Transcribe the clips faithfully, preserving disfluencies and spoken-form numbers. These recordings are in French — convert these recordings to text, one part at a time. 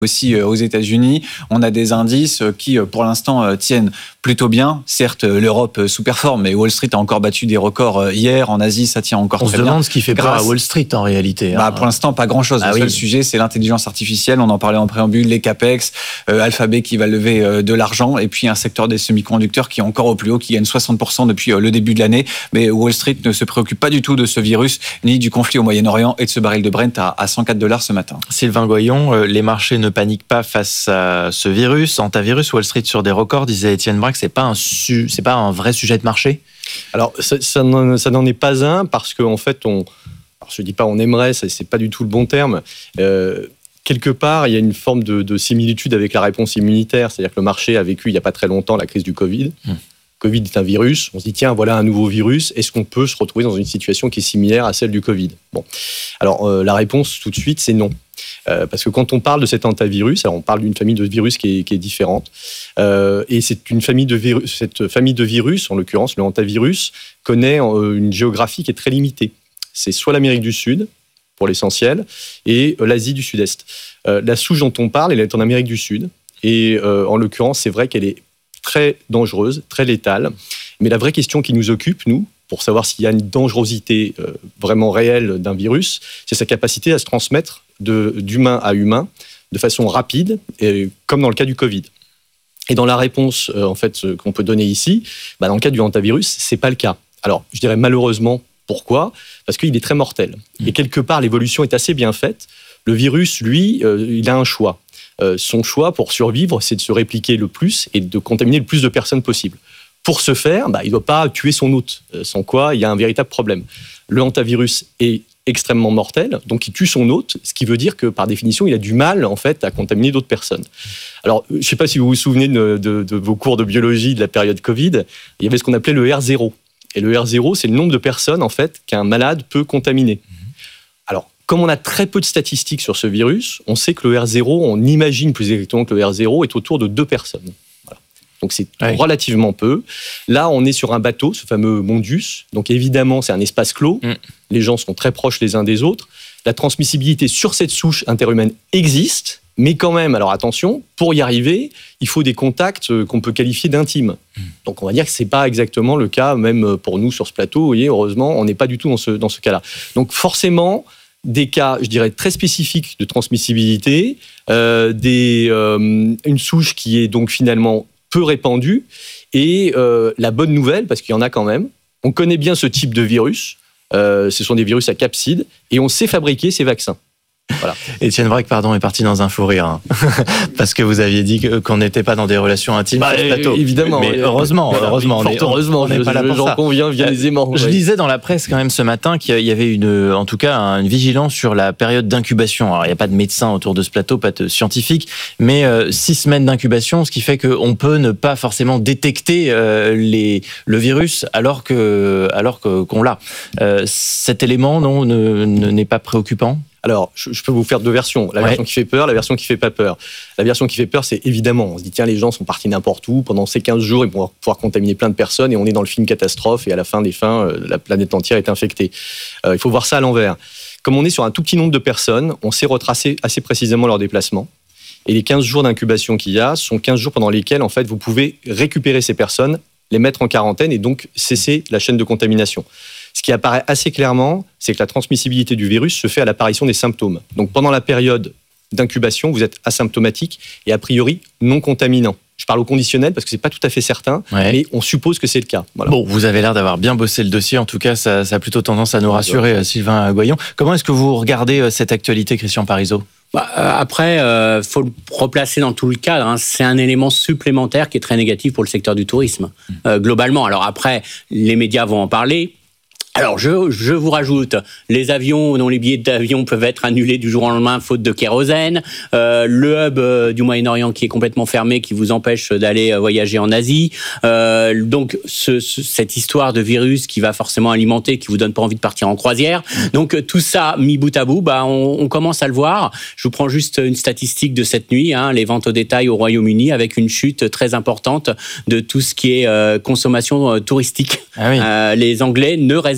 Aussi aux États-Unis, on a des indices qui, pour l'instant, tiennent plutôt bien. Certes, l'Europe sous-performe, mais Wall Street a encore battu des records hier. En Asie, ça tient encore on très bien. On se demande ce qui fait Grâce... peur à Wall Street, en réalité. Bah, hein. Pour l'instant, pas grand-chose. Ah Le oui. seul sujet, c'est l'intelligence artificielle. On en parlait en préambule, les CAPEX, euh, Alphabet qui va lever euh, de l'argent, et puis un secteur des semi-conducteurs qui est encore au plus haut, qui gagne soixante pour cent depuis euh, le début de l'année. Mais Wall Street ne se préoccupe pas du tout de ce virus, ni du conflit au Moyen-Orient et de ce baril de Brent à, à cent quatre dollars ce matin. Sylvain Goyon, euh, les marchés ne paniquent pas face à ce virus, antivirus, Wall Street sur des records, disait Étienne Braque, c'est pas un su- c'est pas un vrai sujet de marché? Alors ça, ça, n'en, ça n'en est pas un, parce qu'en fait, on, alors je ne dis pas on aimerait, ça, c'est pas du tout le bon terme. Euh, quelque part, il y a une forme de, de similitude avec la réponse immunitaire, c'est-à-dire que le marché a vécu il n'y a pas très longtemps la crise du Covid. Mmh. Covid est un virus, on se dit tiens, voilà un nouveau virus, est-ce qu'on peut se retrouver dans une situation qui est similaire à celle du Covid? Bon, alors euh, la réponse tout de suite, c'est non. Euh, parce que quand on parle de cet hantavirus, alors on parle d'une famille de virus qui est, qui est différente, euh, et c'est une famille de virus, cette famille de virus, en l'occurrence le hantavirus, connaît euh, une géographie qui est très limitée. C'est soit l'Amérique du Sud, pour l'essentiel, et euh, l'Asie du Sud-Est. Euh, la souche dont on parle, elle est en Amérique du Sud, et euh, en l'occurrence, c'est vrai qu'elle est très dangereuse, très létale, mais la vraie question qui nous occupe, nous, pour savoir s'il y a une dangerosité euh, vraiment réelle d'un virus, c'est sa capacité à se transmettre de, d'humain à humain de façon rapide, et, comme dans le cas du Covid. Et dans la réponse euh, en fait, euh, qu'on peut donner ici, bah, dans le cas du hantavirus, c'est pas le cas. Alors, je dirais malheureusement, pourquoi ? Parce qu'il est très mortel. Mmh. Et quelque part, l'évolution est assez bien faite. Le virus, lui, euh, il a un choix. Euh, son choix pour survivre, c'est de se répliquer le plus et de contaminer le plus de personnes possible. Pour ce faire, bah, il ne doit pas tuer son hôte, euh, sans quoi il y a un véritable problème. Le hantavirus est extrêmement mortel, donc il tue son hôte, ce qui veut dire que par définition, il a du mal en fait à contaminer d'autres personnes. Alors, je ne sais pas si vous vous souvenez de, de, de vos cours de biologie de la période Covid, il y avait ce qu'on appelait le R zéro. Et le R zéro, c'est le nombre de personnes en fait qu'un malade peut contaminer. Alors, comme on a très peu de statistiques sur ce virus, on sait que le R zéro, on imagine plus exactement que le R zéro est autour de deux personnes. Donc c'est ouais. relativement peu. Là, on est sur un bateau, ce fameux Mondius. Donc évidemment, c'est un espace clos. Mm. Les gens sont très proches les uns des autres. La transmissibilité sur cette souche interhumaine existe, mais quand même, alors attention, pour y arriver, il faut des contacts qu'on peut qualifier d'intimes. Mm. Donc on va dire que c'est pas exactement le cas, même pour nous sur ce plateau. Vous voyez, heureusement, on n'est pas du tout dans ce, dans ce cas-là. Donc forcément, des cas, je dirais, très spécifiques de transmissibilité, euh, des, euh, une souche qui est donc finalement peu répandue, et euh, la bonne nouvelle, parce qu'il y en a quand même, on connaît bien ce type de virus, euh, ce sont des virus à capsides, et on sait fabriquer ces vaccins. Voilà. Étienne Braque, pardon, est parti dans un fou rire, hein. Parce que vous aviez dit qu'on n'était pas dans des relations intimes bah, sur ce plateau. Évidemment. Mais heureusement, heureusement, on est, heureusement, on n'est pas là pour ça. J'en conviens bien aisément. Je oui. lisais dans la presse quand même ce matin qu'il y avait une, en tout cas, une vigilance sur la période d'incubation. Alors, il n'y a pas de médecin autour de ce plateau, pas de scientifique, mais euh, six semaines d'incubation, ce qui fait qu'on peut ne pas forcément détecter euh, les, le virus alors que, alors que, qu'on l'a. Euh, cet élément, non, ne, ne, n'est pas préoccupant? Alors, je, je peux vous faire deux versions. La ouais. version qui fait peur, la version qui fait pas peur. La version qui fait peur, c'est évidemment, on se dit, tiens, les gens sont partis n'importe où, pendant ces quinze jours, ils vont pouvoir contaminer plein de personnes, et on est dans le film catastrophe, et à la fin des fins, euh, la planète entière est infectée. Euh, il faut voir ça à l'envers. Comme on est sur un tout petit nombre de personnes, on sait retracer assez précisément leur déplacement. Et les quinze jours d'incubation qu'il y a sont quinze jours pendant lesquels, en fait, vous pouvez récupérer ces personnes, les mettre en quarantaine, et donc cesser la chaîne de contamination. Ce qui apparaît assez clairement, c'est que la transmissibilité du virus se fait à l'apparition des symptômes. Donc pendant la période d'incubation, vous êtes asymptomatique et a priori non contaminant. Je parle au conditionnel parce que c'est pas tout à fait certain, ouais. mais on suppose que c'est le cas. Voilà. Bon, vous avez l'air d'avoir bien bossé le dossier. En tout cas, ça, ça a plutôt tendance à nous rassurer, ouais. Sylvain Goyon. Comment est-ce que vous regardez cette actualité, Christian Parizeau ? Bah, après, euh, faut le replacer dans tout le cadre. Hein. C'est un élément supplémentaire qui est très négatif pour le secteur du tourisme, euh, globalement. Alors après, les médias vont en parler. Alors, je, je vous rajoute, les avions dont les billets d'avion peuvent être annulés du jour au lendemain faute de kérosène, euh, le hub euh, du Moyen-Orient qui est complètement fermé, qui vous empêche d'aller euh, voyager en Asie. Euh, donc, ce, ce, cette histoire de virus qui va forcément alimenter, qui vous donne pas envie de partir en croisière. Donc, tout ça mis bout à bout, bah, on, on commence à le voir. Je vous prends juste une statistique de cette nuit, hein, les ventes au détail au Royaume-Uni, avec une chute très importante de tout ce qui est euh, consommation euh, touristique. Ah oui. euh, les Anglais ne réservent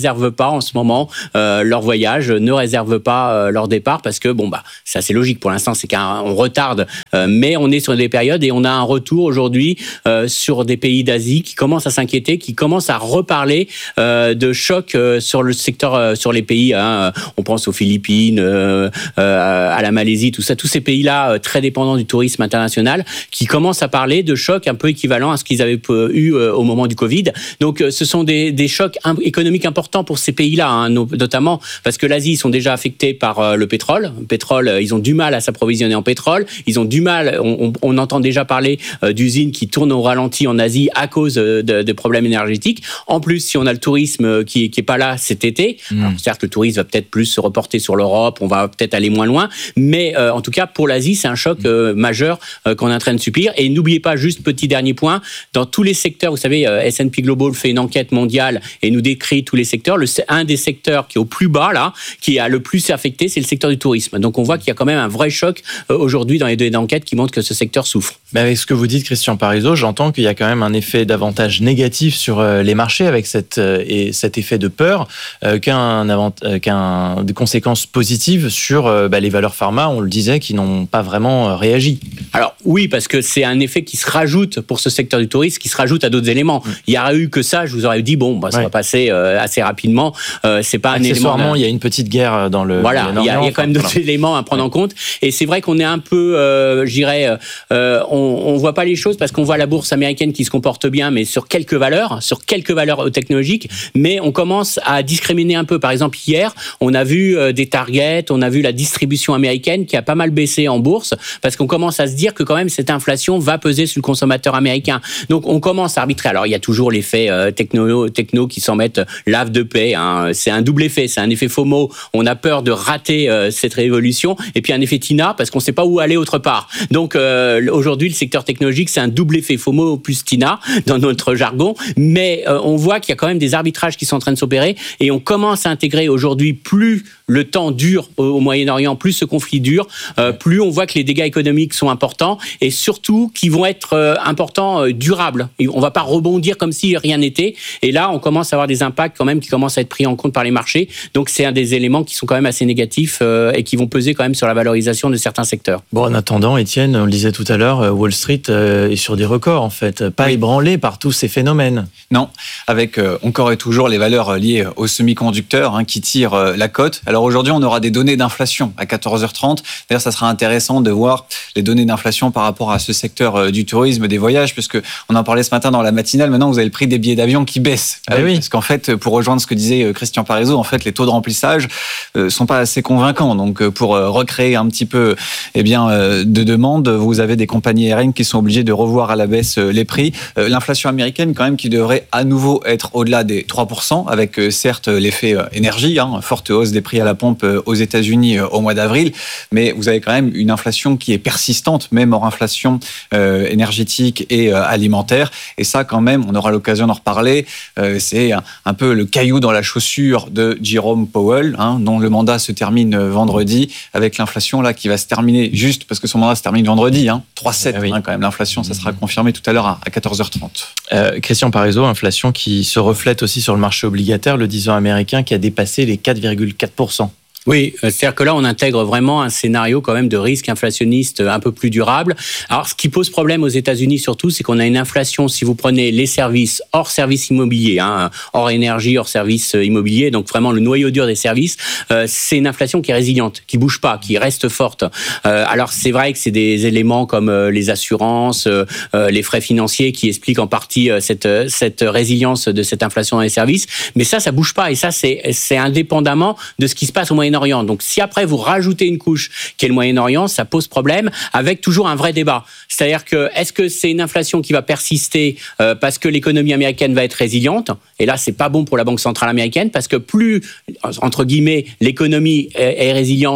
réservent pas en ce moment euh, leur voyage, ne réservent pas euh, leur départ parce que bon bah c'est assez logique pour l'instant, c'est qu'on retarde, euh, mais on est sur des périodes et on a un retour aujourd'hui euh, sur des pays d'Asie qui commencent à s'inquiéter, qui commencent à reparler euh, de chocs euh, sur le secteur, euh, sur les pays. Hein, on pense aux Philippines, euh, euh, à la Malaisie, tout ça, tous ces pays-là euh, très dépendants du tourisme international, qui commencent à parler de chocs un peu équivalents à ce qu'ils avaient eu euh, au moment du Covid. Donc, euh, ce sont des, des chocs im- économiques importants pour ces pays-là, hein, no- notamment parce que l'Asie, ils sont déjà affectés par euh, le pétrole. Le pétrole, euh, ils ont du mal à s'approvisionner en pétrole. Ils ont du mal. On, on, on entend déjà parler euh, d'usines qui tournent au ralenti en Asie à cause euh, de, de problèmes énergétiques. En plus, si on a le tourisme qui, qui est pas là cet été, mmh. alors certes, le tourisme va peut-être plus se reporter sur l'Europe. On va peut-être aller moins loin, mais euh, en tout cas pour l'Asie, c'est un choc euh, majeur euh, qu'on est en train de subir. Et n'oubliez pas, juste petit dernier point, dans tous les secteurs, vous savez, euh, S and P Global fait une enquête mondiale et nous décrit tous les secteurs. Le, un des secteurs qui est au plus bas là, qui a le plus affecté, c'est le secteur du tourisme. Donc on voit qu'il y a quand même un vrai choc euh, aujourd'hui dans les données d'enquête qui montrent que ce secteur souffre. Mais avec ce que vous dites, Christian Parizeau, j'entends qu'il y a quand même un effet davantage négatif sur euh, les marchés avec cette, euh, et cet effet de peur euh, qu'un, avant, euh, qu'un des conséquences positives sur euh, bah, les valeurs pharma, on le disait, qui n'ont pas vraiment euh, réagi. Alors oui, parce que c'est un effet qui se rajoute pour ce secteur du tourisme, qui se rajoute à d'autres éléments. Mmh. Il y aurait eu que ça, je vous aurais dit bon, bah, ça ouais. va passer euh, assez rapidement. Euh, c'est pas un élément. Accessoirement, il y a une petite guerre dans le. Voilà, il y, y a quand même d'autres voilà. éléments à prendre ouais. en compte. Et c'est vrai qu'on est un peu, euh, je dirais, euh, on, on voit pas les choses parce qu'on voit la bourse américaine qui se comporte bien, mais sur quelques valeurs, sur quelques valeurs technologiques. Mais on commence à discriminer un peu. Par exemple, hier, on a vu euh, des targets, on a vu la distribution américaine qui a pas mal baissé en bourse parce qu'on commence à se dire que quand même cette inflation va peser sur le consommateur américain. Donc on commence à arbitrer. Alors il y a toujours l'effet euh, techno, techno qui s'en mettent lave de paix. Hein. C'est un double effet. C'est un effet FOMO. On a peur de rater euh, cette révolution. Et puis un effet TINA parce qu'on ne sait pas où aller autre part. Donc euh, aujourd'hui le secteur technologique c'est un double effet FOMO plus TINA dans notre jargon. Mais euh, on voit qu'il y a quand même des arbitrages qui sont en train de s'opérer et on commence à intégrer aujourd'hui plus le temps dure au, au Moyen-Orient, plus ce conflit dure, euh, plus on voit que les dégâts économiques sont importants et surtout qui vont être euh, importants, euh, durables. Et on ne va pas rebondir comme si rien n'était. Et là, on commence à avoir des impacts quand même qui commencent à être pris en compte par les marchés. Donc, c'est un des éléments qui sont quand même assez négatifs euh, et qui vont peser quand même sur la valorisation de certains secteurs. Bon, en attendant, Étienne, on le disait tout à l'heure, Wall Street euh, est sur des records en fait, pas oui. ébranlé par tous ces phénomènes. Non, avec euh, encore et toujours les valeurs liées aux semi-conducteurs hein, qui tirent euh, la cote. Alors aujourd'hui, on aura des données d'inflation à quatorze heures trente. D'ailleurs, ça sera intéressant de voir les données d'inflation par rapport à ce secteur euh, du tourisme, des voyages, puisque on en parlait ce matin dans la matinale. Maintenant, vous avez le prix des billets d'avion qui baisse. Ah oui. Parce qu'en fait, pour rejoindre ce que disait Christian Parizeau, en fait, les taux de remplissage euh, sont pas assez convaincants. Donc, euh, pour euh, recréer un petit peu, eh bien, euh, de demande, vous avez des compagnies aériennes qui sont obligées de revoir à la baisse euh, les prix. Euh, l'inflation américaine, quand même, qui devrait à nouveau être au-delà des trois pour cent, avec euh, certes l'effet euh, énergie, hein, forte hausse des prix à la pompe euh, aux États-Unis euh, au mois d'avril, mais vous avez quand même une inflation qui est persistante, même hors inflation euh, énergétique et euh, alimentaire. Et ça, quand même, on aura l'occasion d'en reparler. Euh, c'est un, un peu le caillou dans la chaussure de Jerome Powell, hein, dont le mandat se termine vendredi, avec l'inflation là qui va se terminer juste parce que son mandat se termine vendredi, hein, trois virgule sept, ah oui. hein, quand même. L'inflation, ça sera confirmé tout à l'heure à, à quatorze heures trente. Euh, Christian Parizeau, inflation qui se reflète aussi sur le marché obligataire, le dix ans américain qui a dépassé les quatre virgule quatre pour cent. Oui, c'est-à-dire que là, on intègre vraiment un scénario quand même de risque inflationniste un peu plus durable. Alors, ce qui pose problème aux États-Unis surtout, c'est qu'on a une inflation, si vous prenez les services hors services immobiliers, hein, hors énergie, hors services immobiliers, donc vraiment le noyau dur des services, euh, c'est une inflation qui est résiliente, qui bouge pas, qui reste forte. Euh, alors, c'est vrai que c'est des éléments comme euh, les assurances, euh, les frais financiers qui expliquent en partie euh, cette, cette résilience de cette inflation dans les services, mais ça, ça bouge pas et ça, c'est, c'est indépendamment de ce qui se passe au Moyen-Orient. Donc, si après vous rajoutez une couche qui est le Moyen-Orient, ça pose problème avec toujours un vrai débat. C'est-à-dire que est-ce que c'est une inflation qui va persister euh, parce que l'économie américaine va être résiliente? Et là, c'est pas bon pour la Banque centrale américaine parce que plus, entre guillemets, l'économie est, est résiliente,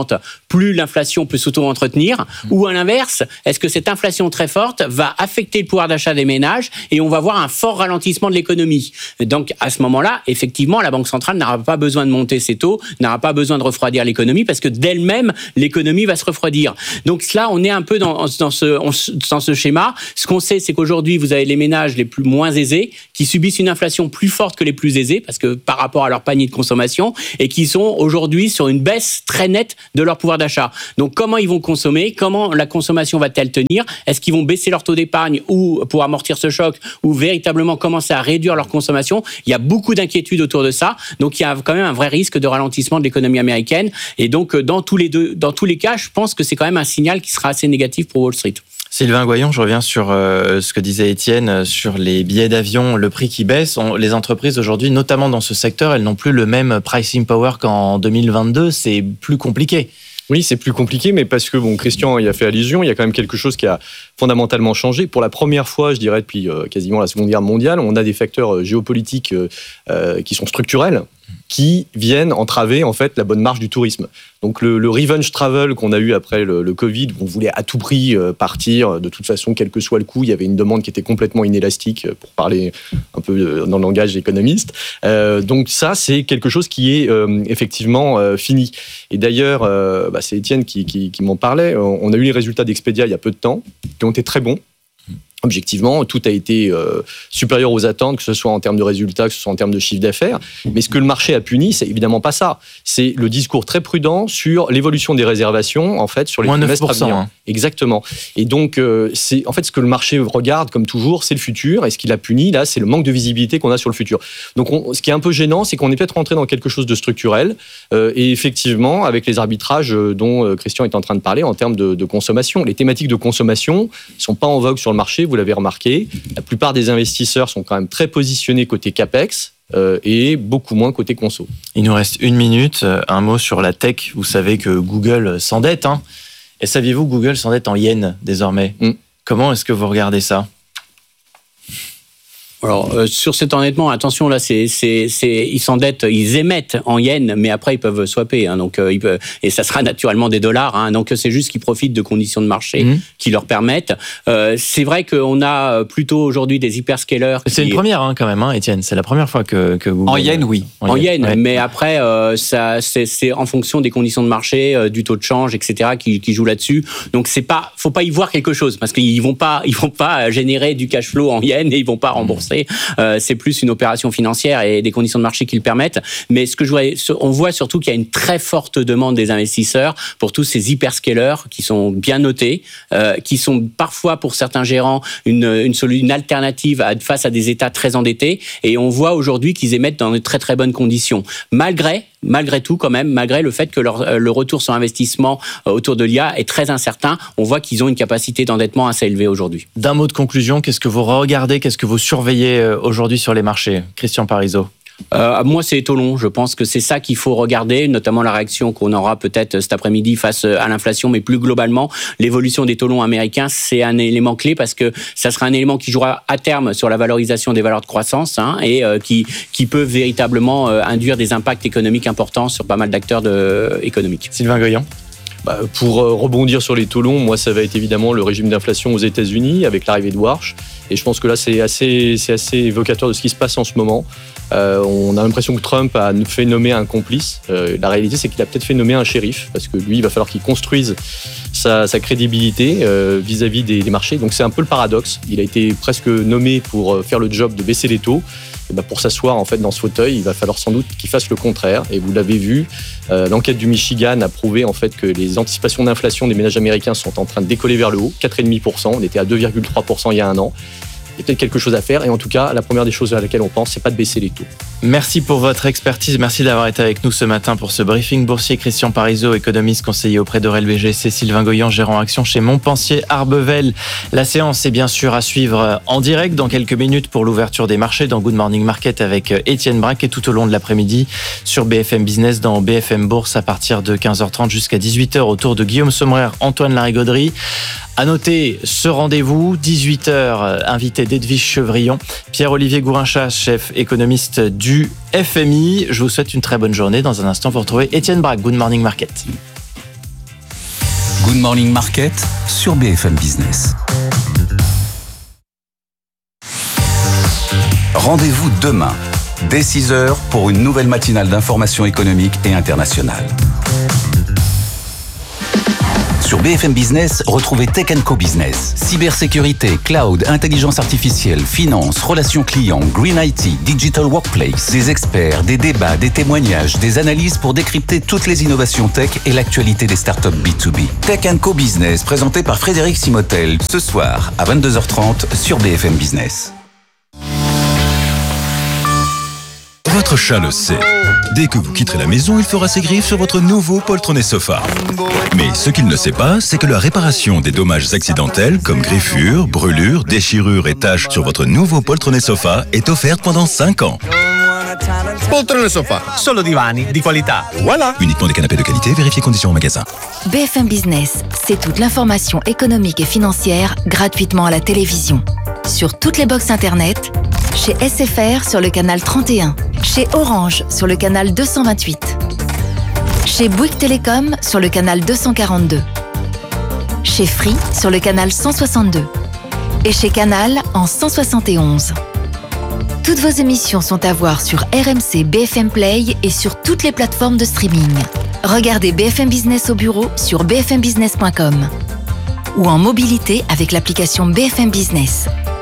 plus l'inflation peut s'auto-entretenir, mmh. ou à l'inverse, est-ce que cette inflation très forte va affecter le pouvoir d'achat des ménages et on va voir un fort ralentissement de l'économie. Donc à ce moment-là, effectivement, la Banque centrale n'aura pas besoin de monter ses taux, n'aura pas besoin de refroidir l'économie parce que d'elle-même, l'économie va se refroidir. Donc là, on est un peu dans, dans, ce, dans ce schéma. Ce qu'on sait, c'est qu'aujourd'hui, vous avez les ménages les plus moins aisés qui subissent une inflation plus forte que les plus aisés parce que par rapport à leur panier de consommation et qui sont aujourd'hui sur une baisse très nette de leur pouvoir d'achat. Donc comment ils vont consommer? Comment la consommation va-t-elle tenir? Est-ce qu'ils vont baisser leur taux d'épargne ou pour amortir ce choc ou véritablement commencer à réduire leur consommation? Il y a beaucoup d'inquiétudes autour de ça. Donc il y a quand même un vrai risque de ralentissement de l'économie américaine. Et donc dans tous les deux, dans tous les cas, je pense que c'est quand même un signal qui sera assez négatif pour Wall Street. Sylvain Goyon, je reviens sur euh, ce que disait Étienne sur les billets d'avion, le prix qui baisse. On, les entreprises aujourd'hui, notamment dans ce secteur, elles n'ont plus le même pricing power qu'en deux mille vingt-deux. C'est plus compliqué. Oui, c'est plus compliqué, mais parce que, bon, Christian y a fait allusion, il y a quand même quelque chose qui a fondamentalement changé. Pour la première fois, je dirais, depuis euh, quasiment la Seconde Guerre mondiale, on a des facteurs géopolitiques euh, euh, qui sont structurels, qui viennent entraver en fait la bonne marche du tourisme. Donc le, le revenge travel qu'on a eu après le, le Covid, où on voulait à tout prix euh, partir, de toute façon, quel que soit le coût, il y avait une demande qui était complètement inélastique, pour parler un peu dans le langage économiste. Euh, donc ça, c'est quelque chose qui est euh, effectivement euh, fini. Et d'ailleurs, euh, bah, c'est Étienne qui, qui, qui m'en parlait, on a eu les résultats d'Expedia il y a peu de temps, qui ont été très bons. Objectivement, tout a été euh, supérieur aux attentes, que ce soit en termes de résultats, que ce soit en termes de chiffre d'affaires. Mais ce que le marché a puni, c'est évidemment pas ça. C'est le discours très prudent sur l'évolution des réservations, en fait, sur les trimestres à venir. Hein. Exactement. Et donc, euh, c'est en fait ce que le marché regarde, comme toujours, c'est le futur. Et ce qu'il a puni, là, c'est le manque de visibilité qu'on a sur le futur. Donc, on, ce qui est un peu gênant, c'est qu'on est peut-être rentré dans quelque chose de structurel. Euh, et effectivement, avec les arbitrages dont Christian est en train de parler en termes de, de consommation, les thématiques de consommation ne sont pas en vogue sur le marché. Vous l'avez remarqué, la plupart des investisseurs sont quand même très positionnés côté capex euh, et beaucoup moins côté conso. Il nous reste une minute. Un mot sur la tech. Vous savez que Google s'endette. Hein. Et saviez-vous que Google s'endette en yens désormais? mm. Comment est-ce que vous regardez ça? Alors euh, sur cet endettement, attention là, c'est c'est c'est ils s'endettent, ils émettent en yens, mais après ils peuvent swapper, hein, donc euh, ils peuvent, et ça sera naturellement des dollars, hein, donc c'est juste qu'ils profitent de conditions de marché mmh. qui leur permettent. Euh, c'est vrai qu'on a plutôt aujourd'hui des hyperscalers. C'est qui... une première hein, quand même, hein, Étienne. C'est la première fois que que Google... En yens, oui. En, en yens, ouais. Mais après euh, ça c'est c'est en fonction des conditions de marché, euh, du taux de change, et cetera qui qui jouent là-dessus. Donc c'est pas, faut pas y voir quelque chose parce qu'ils vont pas ils vont pas générer du cash flow en yens et ils vont pas rembourser. Euh, c'est plus une opération financière et des conditions de marché qui le permettent. Mais ce que je vois, on voit surtout qu'il y a une très forte demande des investisseurs pour tous ces hyperscalers qui sont bien notés, euh, qui sont parfois pour certains gérants une, une, une alternative à, face à des États très endettés. Et on voit aujourd'hui qu'ils émettent dans de très très bonnes conditions. Malgré Malgré tout, quand même, malgré le fait que leur, le retour sur investissement autour de l'I A est très incertain, on voit qu'ils ont une capacité d'endettement assez élevée aujourd'hui. D'un mot de conclusion, qu'est-ce que vous regardez, qu'est-ce que vous surveillez aujourd'hui sur les marchés? Christian Parizeau. Euh, moi, c'est les taux longs. Je pense que c'est ça qu'il faut regarder, notamment la réaction qu'on aura peut-être cet après-midi face à l'inflation, mais plus globalement, l'évolution des taux longs américains, c'est un élément clé parce que ça sera un élément qui jouera à terme sur la valorisation des valeurs de croissance hein, et euh, qui, qui peut véritablement euh, induire des impacts économiques importants sur pas mal d'acteurs de, économiques. Sylvain Goyon. Bah, pour rebondir sur les taux longs, moi, ça va être évidemment le régime d'inflation aux États-Unis avec l'arrivée de Warsh. Et je pense que là, c'est assez, c'est assez évocateur de ce qui se passe en ce moment. Euh, on a l'impression que Trump a fait nommer un complice. Euh, la réalité, c'est qu'il a peut-être fait nommer un shérif, parce que lui, il va falloir qu'il construise sa, sa crédibilité euh, vis-à-vis des, des marchés. Donc c'est un peu le paradoxe. Il a été presque nommé pour faire le job de baisser les taux. Et ben pour s'asseoir en fait dans ce fauteuil, il va falloir sans doute qu'il fasse le contraire. Et vous l'avez vu, euh, l'enquête du Michigan a prouvé en fait que les anticipations d'inflation des ménages américains sont en train de décoller vers le haut, quatre virgule cinq pour cent. On était à deux virgule trois pour cent il y a un an. Il y a peut-être quelque chose à faire. Et en tout cas, la première des choses à laquelle on pense, c'est pas de baisser les taux. Merci pour votre expertise. Merci d'avoir été avec nous ce matin pour ce briefing boursier. Christian Parizeau, économiste conseiller auprès d'Aurel B G C. Sylvain Goyon, gérant action chez Montpensier Arbevel. La séance est bien sûr à suivre en direct dans quelques minutes pour l'ouverture des marchés dans Good Morning Market avec Étienne Braque et tout au long de l'après-midi sur B F M Business dans B F M Bourse à partir de quinze heures trente jusqu'à dix-huit heures autour de Guillaume Sommerer, Antoine Larigauderie. À noter ce rendez-vous, dix-huit heures, invité d'Edwige Chevrillon, Pierre-Olivier Gourinchas, chef économiste du F M I. Je vous souhaite une très bonne journée. Dans un instant, vous retrouvez Étienne Braque, Good Morning Market. Good Morning Market sur B F M Business. Rendez-vous demain, dès six heures, pour une nouvelle matinale d'information économique et internationale. Sur B F M Business, retrouvez Tech and Co Business. Cybersécurité, cloud, intelligence artificielle, finance, relations clients, green I T, digital workplace. Des experts, des débats, des témoignages, des analyses pour décrypter toutes les innovations tech et l'actualité des startups B deux B. Tech and Co Business, présenté par Frédéric Simotel, ce soir à vingt-deux heures trente sur B F M Business. Votre chat le sait. Dès que vous quitterez la maison, il fera ses griffes sur votre nouveau poltronné sofa. Mais ce qu'il ne sait pas, c'est que la réparation des dommages accidentels comme griffures, brûlures, déchirures et taches sur votre nouveau poltronné sofa est offerte pendant cinq ans. Poltrone sofa, solo divani di qualità. Voilà. Uniquement des canapés de qualité, vérifiez conditions en magasin. B F M Business, c'est toute l'information économique et financière gratuitement à la télévision. Sur toutes les box internet, chez S F R sur le canal trente et un, chez Orange sur le canal deux cent vingt-huit, chez Bouygues Télécom sur le canal deux cent quarante-deux, chez Free sur le canal cent soixante-deux et chez Canal en cent soixante et onze. Toutes vos émissions sont à voir sur R M C B F M Play et sur toutes les plateformes de streaming. Regardez B F M Business au bureau sur b f m business point com ou en mobilité avec l'application B F M Business.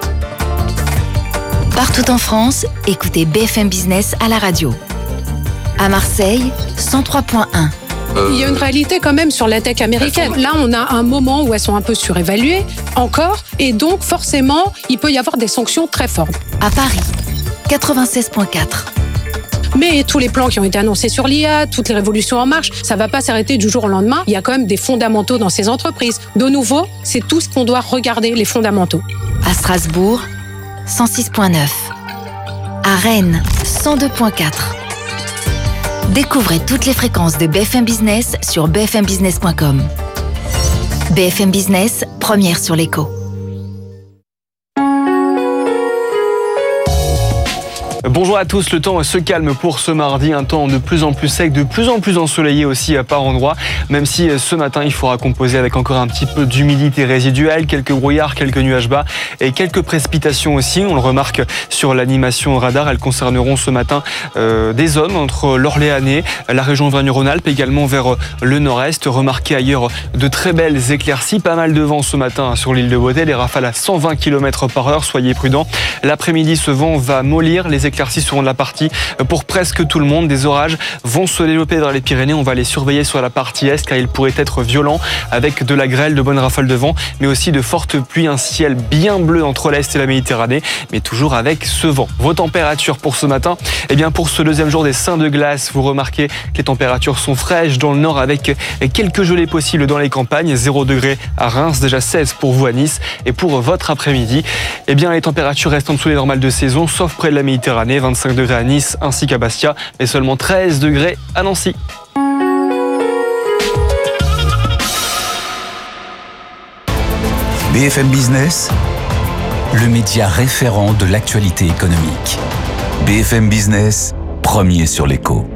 Partout en France, écoutez B F M Business à la radio. À Marseille, cent trois point un. Il y a une réalité quand même sur la tech américaine. Là, on a un moment où elles sont un peu surévaluées, encore, et donc forcément, il peut y avoir des sanctions très fortes. À Paris, quatre-vingt-seize point quatre. Mais tous les plans qui ont été annoncés sur l'I A, toutes les révolutions en marche, ça ne va pas s'arrêter du jour au lendemain. Il y a quand même des fondamentaux dans ces entreprises. De nouveau, c'est tout ce qu'on doit regarder, les fondamentaux. À Strasbourg, cent six point neuf. À Rennes, cent deux point quatre. Découvrez toutes les fréquences de B F M Business sur b f m business point com. B F M Business, première sur l'écho. Bonjour à tous, le temps se calme pour ce mardi, un temps de plus en plus sec, de plus en plus ensoleillé aussi par endroits, même si ce matin il faudra composer avec encore un petit peu d'humidité résiduelle, quelques brouillards, quelques nuages bas et quelques précipitations aussi. On le remarque sur l'animation radar, elles concerneront ce matin euh, des zones entre l'Orléanais, la région Auvergne-Rhône-Alpes, également vers le nord-est. Remarquez ailleurs de très belles éclaircies, pas mal de vent ce matin sur l'île de Beauté, les rafales à cent vingt kilomètres par heure, soyez prudents. L'après-midi, ce vent va mollir, les éclaircies seront de la partie pour presque tout le monde. Des orages vont se développer dans les Pyrénées. On va les surveiller sur la partie est car ils pourraient être violents avec de la grêle, de bonnes rafales de vent, mais aussi de fortes pluies. Un ciel bien bleu entre l'Est et la Méditerranée, mais toujours avec ce vent. Vos températures pour ce matin, eh bien pour ce deuxième jour des Saints de glace, vous remarquez que les températures sont fraîches dans le nord avec quelques gelées possibles dans les campagnes. zéro degré à Reims, déjà seize pour vous à Nice. Et pour votre après-midi, eh bien les températures restent en dessous des normales de saison, sauf près de la Méditerranée. vingt-cinq degrés à Nice ainsi qu'à Bastia, mais seulement treize degrés à Nancy. B F M Business, le média référent de l'actualité économique. B F M Business, premier sur l'écho.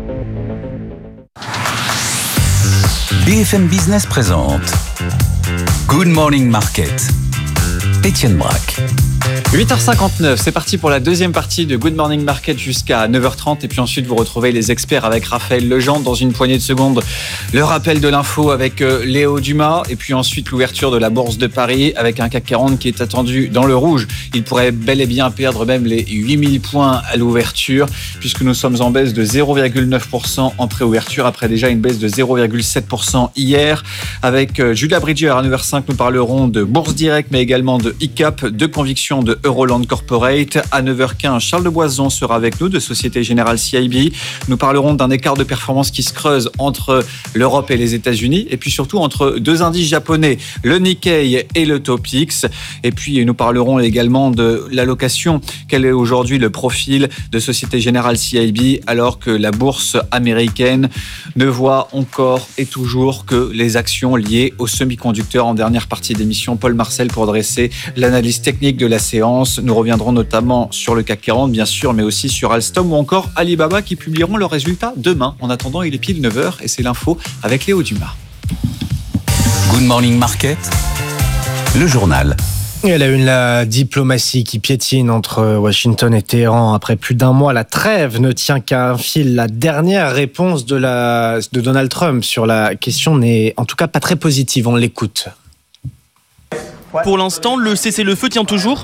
B F M Business présente Good Morning Market. Étienne Braque. huit heures cinquante-neuf, c'est parti pour la deuxième partie de Good Morning Market jusqu'à neuf heures trente. Et puis ensuite, vous retrouvez les experts avec Raphaël Legendre dans une poignée de secondes. Le rappel de l'info avec Léo Dumas. Et puis ensuite, l'ouverture de la Bourse de Paris avec un C A C quarante qui est attendu dans le rouge. Il pourrait bel et bien perdre même les huit mille points à l'ouverture puisque nous sommes en baisse de zéro virgule neuf pour cent en pré-ouverture après déjà une baisse de zéro virgule sept pour cent hier. Avec Julia Bridger à neuf heures cinq, nous parlerons de Bourse Direct mais également de I C A P, de conviction de Euroland Corporate. À neuf heures quinze, Charles de Boisan sera avec nous de Société Générale C I B. Nous parlerons d'un écart de performance qui se creuse entre l'Europe et les États-Unis et puis surtout entre deux indices japonais, le Nikkei et le Topix. Et puis nous parlerons également de l'allocation. Quel est aujourd'hui le profil de Société Générale C I B alors que la bourse américaine ne voit encore et toujours que les actions liées aux semi-conducteurs. En dernière partie d'émission, Paul Marcel pour dresser l'analyse technique de la séance. Nous reviendrons notamment sur le C A C quarante, bien sûr, mais aussi sur Alstom ou encore Alibaba qui publieront leurs résultats demain. En attendant, il est pile neuf heures et c'est l'info avec Léo Dumas. Good Morning Market, le journal. Et à la une, la diplomatie qui piétine entre Washington et Téhéran. Après plus d'un mois, la trêve ne tient qu'à un fil. La dernière réponse de, la, de Donald Trump sur la question n'est en tout cas pas très positive. On l'écoute. Pour l'instant, le cessez-le-feu tient toujours.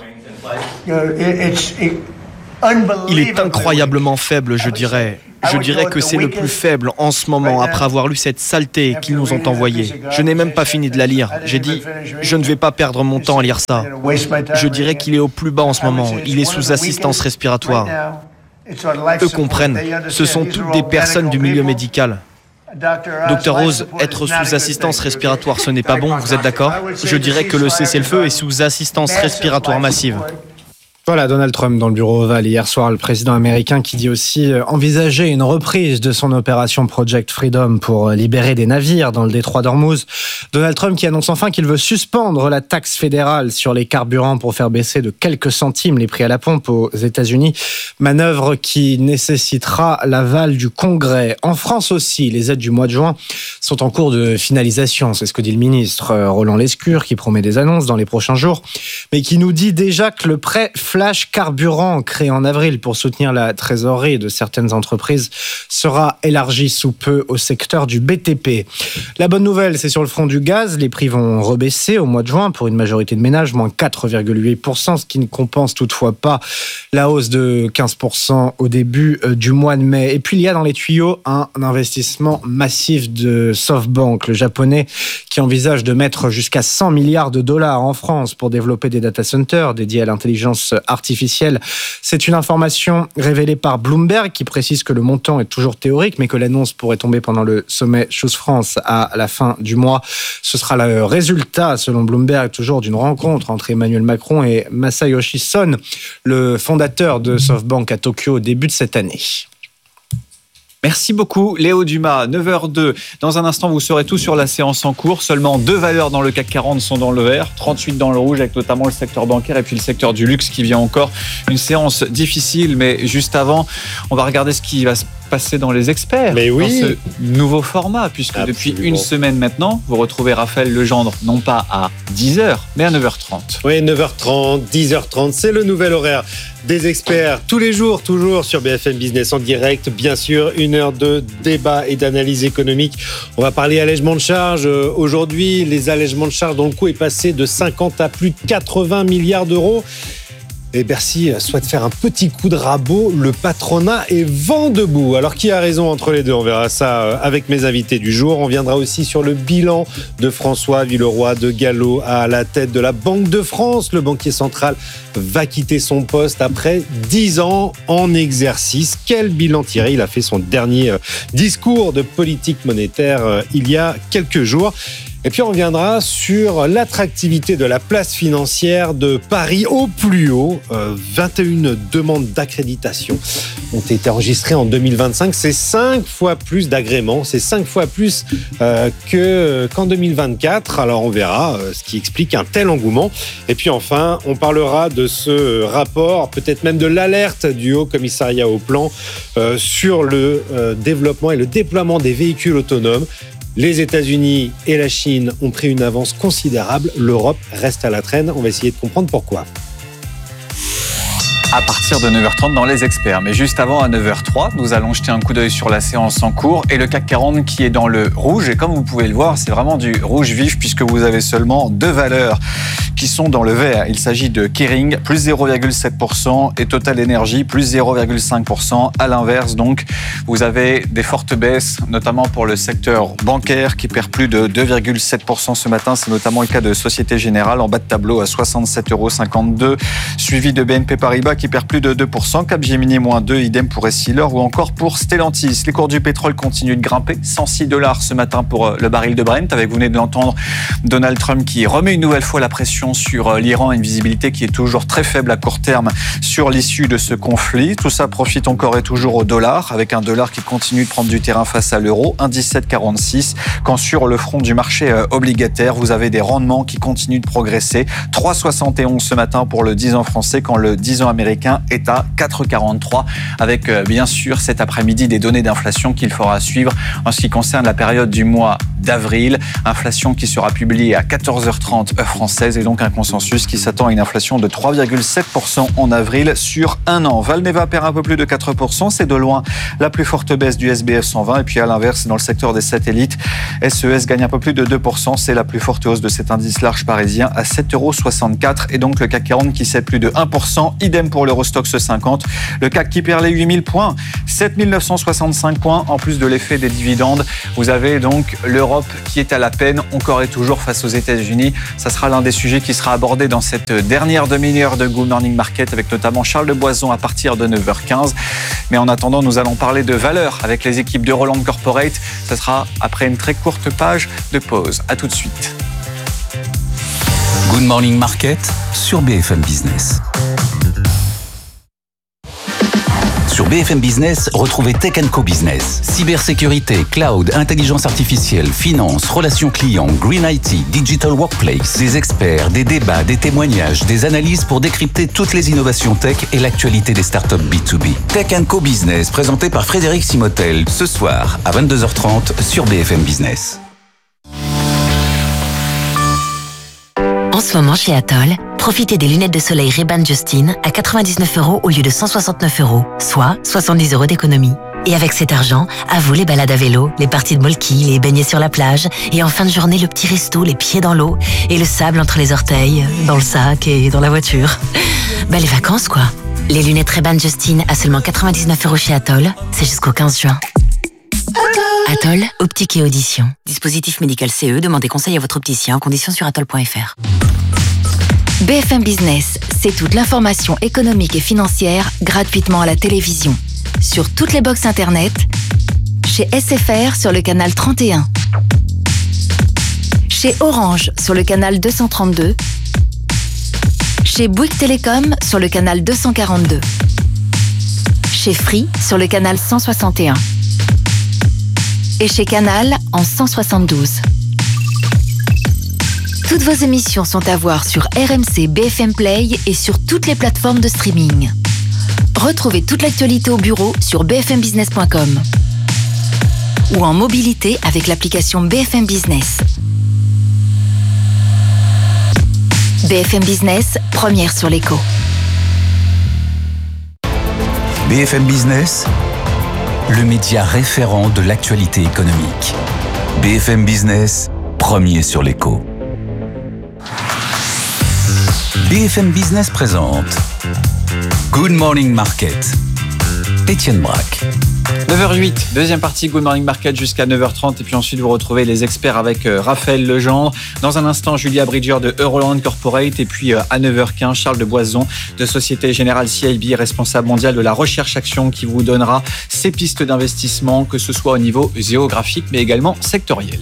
Il est incroyablement faible, je dirais. Je dirais que c'est le plus faible en ce moment, après avoir lu cette saleté qu'ils nous ont envoyée. Je n'ai même pas fini de la lire. J'ai dit, je ne vais pas perdre mon temps à lire ça. Je dirais qu'il est au plus bas en ce moment. Il est sous assistance respiratoire. Eux comprennent. Ce sont toutes des personnes du milieu médical. Docteur Rose, être sous assistance respiratoire, ce n'est pas bon, vous êtes d'accord ? Je dirais que le cessez-le-feu est sous assistance respiratoire massive. Voilà, Donald Trump dans le bureau ovale hier soir, le président américain qui dit aussi envisager une reprise de son opération Project Freedom pour libérer des navires dans le détroit d'Ormuz. Donald Trump qui annonce enfin qu'il veut suspendre la taxe fédérale sur les carburants pour faire baisser de quelques centimes les prix à la pompe aux États-Unis. Manœuvre qui nécessitera l'aval du Congrès. En France aussi, les aides du mois de juin sont en cours de finalisation. C'est ce que dit le ministre Roland Lescure qui promet des annonces dans les prochains jours, mais qui nous dit déjà que le prêt Flash Carburant, créé en avril pour soutenir la trésorerie de certaines entreprises, sera élargi sous peu au secteur du B T P. La bonne nouvelle, c'est sur le front du gaz. Les prix vont rebaisser au mois de juin pour une majorité de ménages, moins quatre virgule huit pour cent, ce qui ne compense toutefois pas la hausse de quinze pour cent au début du mois de mai. Et puis, il y a dans les tuyaux un investissement massif de SoftBank, le japonais, qui envisage de mettre jusqu'à cent milliards de dollars en France pour développer des data centers dédiés à l'intelligence artificielle. C'est une information révélée par Bloomberg qui précise que le montant est toujours théorique, mais que l'annonce pourrait tomber pendant le sommet Choose France à la fin du mois. Ce sera le résultat, selon Bloomberg, toujours d'une rencontre entre Emmanuel Macron et Masayoshi Son, le fondateur de SoftBank à Tokyo au début de cette année. Merci beaucoup Léo Dumas, neuf heures deux. Dans un instant, vous saurez tout sur la séance en cours. Seulement deux valeurs dans le C A C quarante sont dans le vert, trente-huit dans le rouge, avec notamment le secteur bancaire et puis le secteur du luxe qui vient encore. Une séance difficile, mais juste avant, on va regarder ce qui va se passer dans les experts. Mais oui. Dans ce nouveau format, puisque Absolument. Depuis une semaine maintenant, vous retrouvez Raphaël Legendre, non pas à dix heures, mais à neuf heures trente. Oui, neuf heures trente, dix heures trente, c'est le nouvel horaire des experts. Tous les jours, toujours sur B F M Business en direct. Bien sûr, une heure de débat et d'analyse économique. On va parler allègement de charges. Aujourd'hui, les allègements de charges dont le coût est passé de cinquante à plus de quatre-vingts milliards d'euros. Et Bercy souhaite faire un petit coup de rabot. Le patronat est vent debout. Alors, qui a raison entre les deux ? On verra ça avec mes invités du jour. On viendra aussi sur le bilan de François Villeroy de Galhau à la tête de la Banque de France. Le banquier central va quitter son poste après dix ans en exercice. Quel bilan tirer ? Il a fait son dernier discours de politique monétaire il y a quelques jours. Et puis on reviendra sur l'attractivité de la place financière de Paris au plus haut. Euh, vingt et une demandes d'accréditation ont été enregistrées en deux mille vingt-cinq. C'est cinq fois plus d'agréments, c'est cinq fois plus euh, que, qu'en deux mille vingt-quatre. Alors on verra euh, ce qui explique un tel engouement. Et puis enfin, on parlera de ce rapport, peut-être même de l'alerte du Haut Commissariat au Plan euh, sur le euh, développement et le déploiement des véhicules autonomes. Les États-Unis et la Chine ont pris une avance considérable. L'Europe reste à la traîne. On va essayer de comprendre pourquoi. À partir de neuf heures trente dans les experts. Mais juste avant, à neuf heures trois, nous allons jeter un coup d'œil sur la séance en cours et le C A C quarante qui est dans le rouge. Et comme vous pouvez le voir, c'est vraiment du rouge vif puisque vous avez seulement deux valeurs qui sont dans le vert. Il s'agit de Kering, plus zéro virgule sept pour cent et Total Energy, plus zéro virgule cinq pour cent. À l'inverse, donc, vous avez des fortes baisses, notamment pour le secteur bancaire qui perd plus de deux virgule sept pour cent ce matin. C'est notamment le cas de Société Générale en bas de tableau à soixante-sept euros cinquante-deux, suivi de B N P Paribas qui perd plus de deux pour cent, Capgemini moins deux, idem pour Essilor ou encore pour Stellantis. Les cours du pétrole continuent de grimper, cent six dollars ce matin pour le baril de Brent, avec, vous venez de l'entendre, Donald Trump qui remet une nouvelle fois la pression tensions sur l'Iran et une visibilité qui est toujours très faible à court terme sur l'issue de ce conflit. Tout ça profite encore et toujours au dollar, avec un dollar qui continue de prendre du terrain face à l'euro, un virgule dix-sept quarante-six. Quand sur le front du marché obligataire, vous avez des rendements qui continuent de progresser. trois virgule soixante et onze ce matin pour le dix ans français, quand le dix ans américain est à quatre virgule quarante-trois, avec bien sûr cet après-midi des données d'inflation qu'il faudra suivre en ce qui concerne la période du mois d'avril. Inflation qui sera publiée à quatorze heures trente heure française, et donc un consensus qui s'attend à une inflation de trois virgule sept pour cent en avril sur un an. Valneva perd un peu plus de quatre pour cent, c'est de loin la plus forte baisse du S B F cent vingt. Et puis à l'inverse, dans le secteur des satellites, S E S gagne un peu plus de deux pour cent, c'est la plus forte hausse de cet indice large parisien à sept euros soixante-quatre. Et donc le C A C quarante qui cède plus de un pour cent, idem pour l'Eurostoxx cinquante. Le C A C qui perd les huit mille points, sept mille neuf cent soixante-cinq points, en plus de l'effet des dividendes. Vous avez donc l'Europe qui est à la peine, encore et toujours face aux États-Unis. Ça sera l'un des sujets qui sera abordé dans cette dernière demi-heure de Good Morning Market, avec notamment Charles de Boison à partir de neuf heures quinze. Mais en attendant, nous allons parler de valeurs avec les équipes de Roland Corporate. Ça sera après une très courte page de pause. À tout de suite. Good Morning Market sur B F M Business. Sur B F M Business, retrouvez Tech and Co Business. Cybersécurité, cloud, intelligence artificielle, finance, relations clients, Green I T, Digital Workplace. Des experts, des débats, des témoignages, des analyses pour décrypter toutes les innovations tech et l'actualité des startups B deux B. Tech and Co Business, présenté par Frédéric Simotel, ce soir à vingt-deux heures trente sur B F M Business. En ce moment chez Atoll, profitez des lunettes de soleil Ray-Ban Justin à quatre-vingt-dix-neuf euros au lieu de cent soixante-neuf euros, soit soixante-dix euros d'économie. Et avec cet argent, à vous les balades à vélo, les parties de molki, les baignets sur la plage, et en fin de journée le petit resto, les pieds dans l'eau, et le sable entre les orteils, dans le sac et dans la voiture. Bah les vacances quoi. Les lunettes Ray-Ban Justin à seulement quatre-vingt-dix-neuf euros chez Atoll, c'est jusqu'au quinze juin. Atoll, optique et audition. Dispositif médical C E, demandez conseil à votre opticien en conditions sur atoll point f r. B F M Business, c'est toute l'information économique et financière gratuitement à la télévision. Sur toutes les box internet, chez S F R sur le canal trente et un, chez Orange sur le canal deux cent trente-deux, chez Bouygues Télécom sur le canal deux cent quarante-deux, chez Free sur le canal cent soixante et un et chez Canal en cent soixante-douze. Toutes vos émissions sont à voir sur R M C B F M Play et sur toutes les plateformes de streaming. Retrouvez toute l'actualité au bureau sur b f m business point com ou en mobilité avec l'application B F M Business. B F M Business, première sur l'écho. B F M Business, le média référent de l'actualité économique. B F M Business, premier sur l'écho. B F M Business présente Good Morning Market. Étienne Braque. neuf heures huit, deuxième partie Good Morning Market jusqu'à neuf heures trente, et puis ensuite vous retrouvez les experts avec Raphaël Legendre. Dans un instant, Julia Bridger de Euroland Corporate, et puis à neuf heures quinze, Charles de Boison de Société Générale C I B, responsable mondial de la recherche action, qui vous donnera ses pistes d'investissement, que ce soit au niveau géographique mais également sectoriel.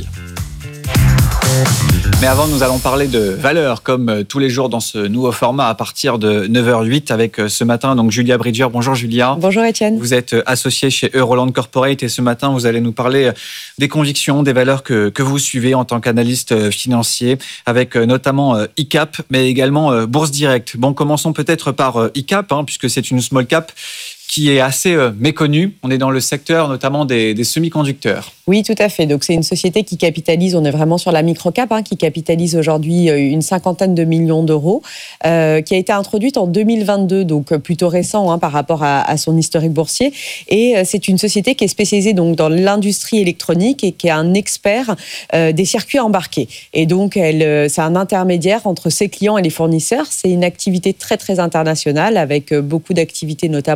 Mais avant, nous allons parler de valeurs, comme tous les jours dans ce nouveau format à partir de neuf heures huit, avec ce matin donc Julia Bridger. Bonjour Julia. Bonjour Étienne. Vous êtes associée chez Euroland Corporate, et ce matin, vous allez nous parler des convictions, des valeurs que, que vous suivez en tant qu'analyste financier, avec notamment I C A P, mais également Bourse Direct. Bon, commençons peut-être par I C A P, hein, puisque c'est une small cap qui est assez méconnue. On est dans le secteur notamment des, des semi-conducteurs. Oui, tout à fait. Donc, c'est une société qui capitalise, on est vraiment sur la micro-cap, hein, qui capitalise aujourd'hui une cinquantaine de millions d'euros, euh, qui a été introduite en deux mille vingt-deux, donc plutôt récent hein, par rapport à, à son historique boursier. Et c'est une société qui est spécialisée donc, dans l'industrie électronique et qui est un expert euh, des circuits embarqués. Et donc, elle, c'est un intermédiaire entre ses clients et les fournisseurs. C'est une activité très, très internationale, avec beaucoup d'activités, notamment en Asie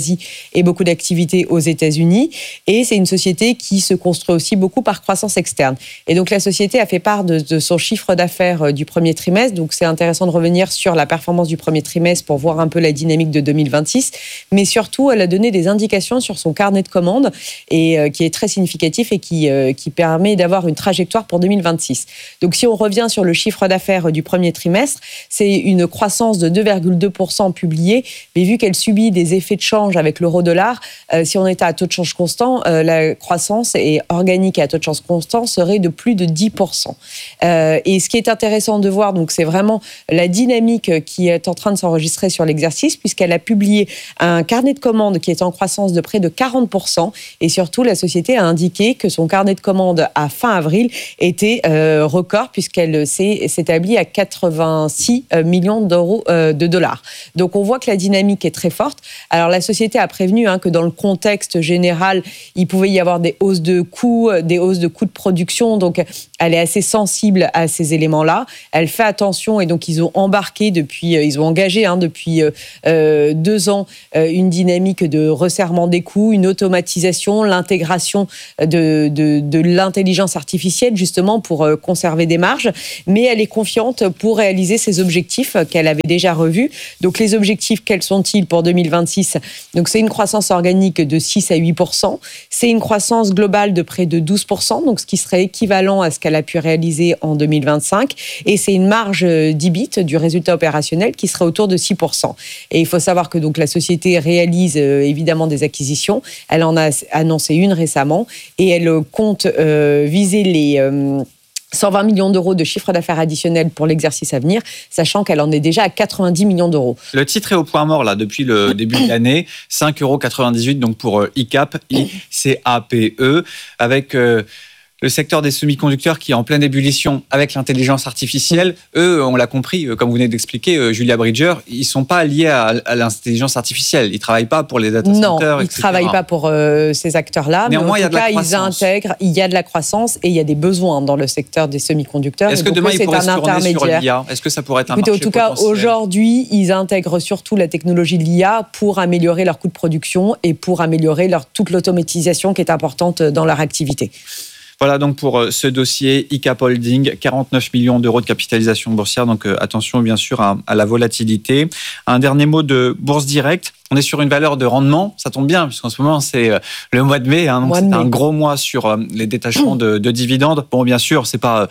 Asie et beaucoup d'activités aux États-Unis. Et c'est une société qui se construit aussi beaucoup par croissance externe. Et donc la société a fait part de, de son chiffre d'affaires du premier trimestre. Donc c'est intéressant de revenir sur la performance du premier trimestre pour voir un peu la dynamique de deux mille vingt-six. Mais surtout, elle a donné des indications sur son carnet de commandes et euh, qui est très significatif et qui, euh, qui permet d'avoir une trajectoire pour deux mille vingt-six. Donc si on revient sur le chiffre d'affaires du premier trimestre, c'est une croissance de deux virgule deux pour cent publiée, mais vu qu'elle subit des effets de change avec l'euro-dollar, euh, si on était à taux de change constant, euh, la croissance est organique et à taux de change constant serait de plus de dix pour cent. Euh, et ce qui est intéressant de voir, donc, c'est vraiment la dynamique qui est en train de s'enregistrer sur l'exercice, puisqu'elle a publié un carnet de commandes qui est en croissance de près de quarante pour cent. Et surtout, la société a indiqué que son carnet de commandes à fin avril était euh, record, puisqu'elle s'est s'établit à quatre-vingt-six millions d'euros euh, de dollars. Donc, on voit que la dynamique est très forte. Alors, la société a prévenu hein, que dans le contexte général, il pouvait y avoir des hausses de coûts, des hausses de coûts de production. Donc, elle est assez sensible à ces éléments-là. Elle fait attention et donc, ils ont embarqué depuis, ils ont engagé hein, depuis euh, deux ans euh, une dynamique de resserrement des coûts, une automatisation, l'intégration de, de, de l'intelligence artificielle, justement, pour euh, conserver des marges. Mais elle est confiante pour réaliser ses objectifs qu'elle avait déjà revus. Donc, les objectifs, quels sont-ils pour deux mille vingt-six ? Donc, c'est une croissance organique de six à huit pour cent. C'est une croissance globale de près de douze pour cent, donc ce qui serait équivalent à ce qu'elle a pu réaliser en deux mille vingt-cinq. Et c'est une marge d'E B I T, du résultat opérationnel, qui serait autour de six pour cent. Et il faut savoir que donc, la société réalise euh, évidemment des acquisitions. Elle en a annoncé une récemment et elle compte euh, viser les... Euh, cent vingt millions d'euros de chiffre d'affaires additionnel pour l'exercice à venir, sachant qu'elle en est déjà à quatre-vingt-dix millions d'euros. Le titre est au point mort là depuis le début de l'année, cinq euros quatre-vingt-dix-huit donc pour I C A P, I C A P E, avec euh, le secteur des semi-conducteurs qui est en pleine ébullition avec l'intelligence artificielle. Eux, on l'a compris, comme vous venez d'expliquer, euh, Julia Bridger, ils ne sont pas liés à, à l'intelligence artificielle. Ils ne travaillent pas pour les data centers, non, ils et cetera. Ne travaillent pas pour euh, ces acteurs-là. Néanmoins, mais en il y a tout de la cas, croissance. Ils intègrent, il y a de la croissance et il y a des besoins dans le secteur des semi-conducteurs. Est-ce que donc, demain, eux, ils pourraient un se tourner sur l'I A ? Est-ce que ça pourrait être un Écoutez, marché en tout cas, potentiel ? aujourd'hui, ils intègrent surtout la technologie de l'I A pour améliorer leur coût de production et pour améliorer leur, toute l'automatisation qui est importante dans leur activité. Voilà donc pour ce dossier I C A P Holding, quarante-neuf millions d'euros de capitalisation boursière, donc attention bien sûr à, à la volatilité. Un dernier mot de Bourse Direct. On est sur une valeur de rendement, ça tombe bien puisqu'en ce moment c'est le mois de mai, hein, donc mois c'est mai. un gros mois sur les détachements de, de dividendes. Bon bien sûr c'est pas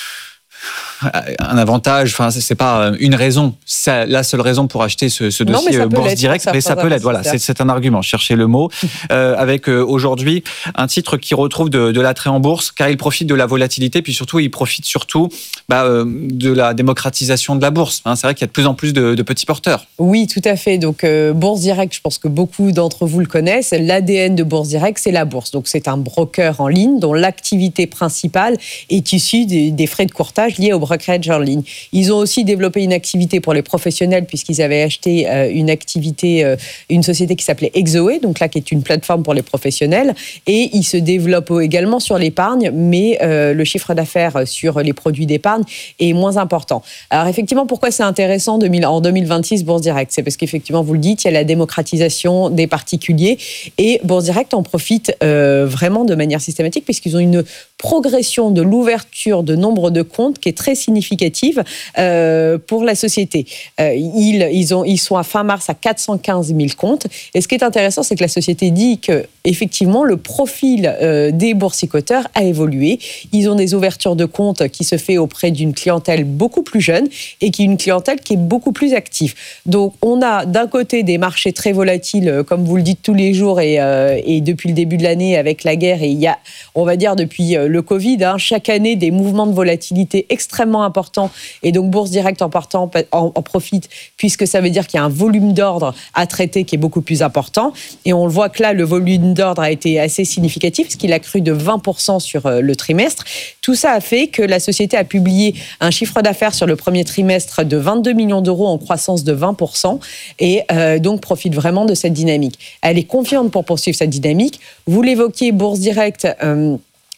un avantage, enfin c'est pas une raison, c'est la seule raison pour acheter ce, ce dossier non, Bourse Direct, mais ça peut l'être. Voilà, c'est, c'est un argument. Cherchez le mot. euh, avec euh, aujourd'hui un titre qui retrouve de, de l'attrait en bourse, car il profite de la volatilité, puis surtout il profite surtout bah, euh, de la démocratisation de la bourse. Hein, c'est vrai qu'il y a de plus en plus de, de petits porteurs. Oui, tout à fait. Donc euh, Bourse Direct, je pense que beaucoup d'entre vous le connaissent. L'A D N de Bourse Direct, c'est la bourse. Donc c'est un broker en ligne dont l'activité principale est issue des, des frais de courtage liés au brokerage en ligne. Ils ont aussi développé une activité pour les professionnels puisqu'ils avaient acheté euh, une activité, euh, une société qui s'appelait Exoé, donc là qui est une plateforme pour les professionnels, et ils se développent également sur l'épargne, mais euh, le chiffre d'affaires sur les produits d'épargne est moins important. Alors effectivement, pourquoi c'est intéressant en deux mille vingt-six Bourse Direct ? C'est parce qu'effectivement, vous le dites, il y a la démocratisation des particuliers et Bourse Direct en profite euh, vraiment de manière systématique puisqu'ils ont une progression de l'ouverture de nombre de comptes qui est très significative euh, pour la société. Euh, ils, ils, ont, ils sont à fin mars à quatre cent quinze mille comptes. Et ce qui est intéressant, c'est que la société dit que effectivement, le profil euh, des boursicoteurs a évolué. Ils ont des ouvertures de comptes qui se fait auprès d'une clientèle beaucoup plus jeune et qui est une clientèle qui est beaucoup plus active. Donc, on a d'un côté des marchés très volatiles, comme vous le dites tous les jours et, euh, et depuis le début de l'année avec la guerre. Et il y a, on va dire, depuis le Covid, hein, chaque année, des mouvements de volatilité extrêmement importants. Et donc, Bourse Direct en, partant, en, en profite, puisque ça veut dire qu'il y a un volume d'ordre à traiter qui est beaucoup plus important. Et on le voit que là, le volume d'ordre a été assez significatif, parce qu'il a cru de vingt pour cent sur le trimestre. Tout ça a fait que la société a publié un chiffre d'affaires sur le premier trimestre de vingt-deux millions d'euros en croissance de vingt pour cent et euh, donc profite vraiment de cette dynamique. Elle est confiante pour poursuivre cette dynamique. Vous l'évoquiez, Bourse Direct... Euh,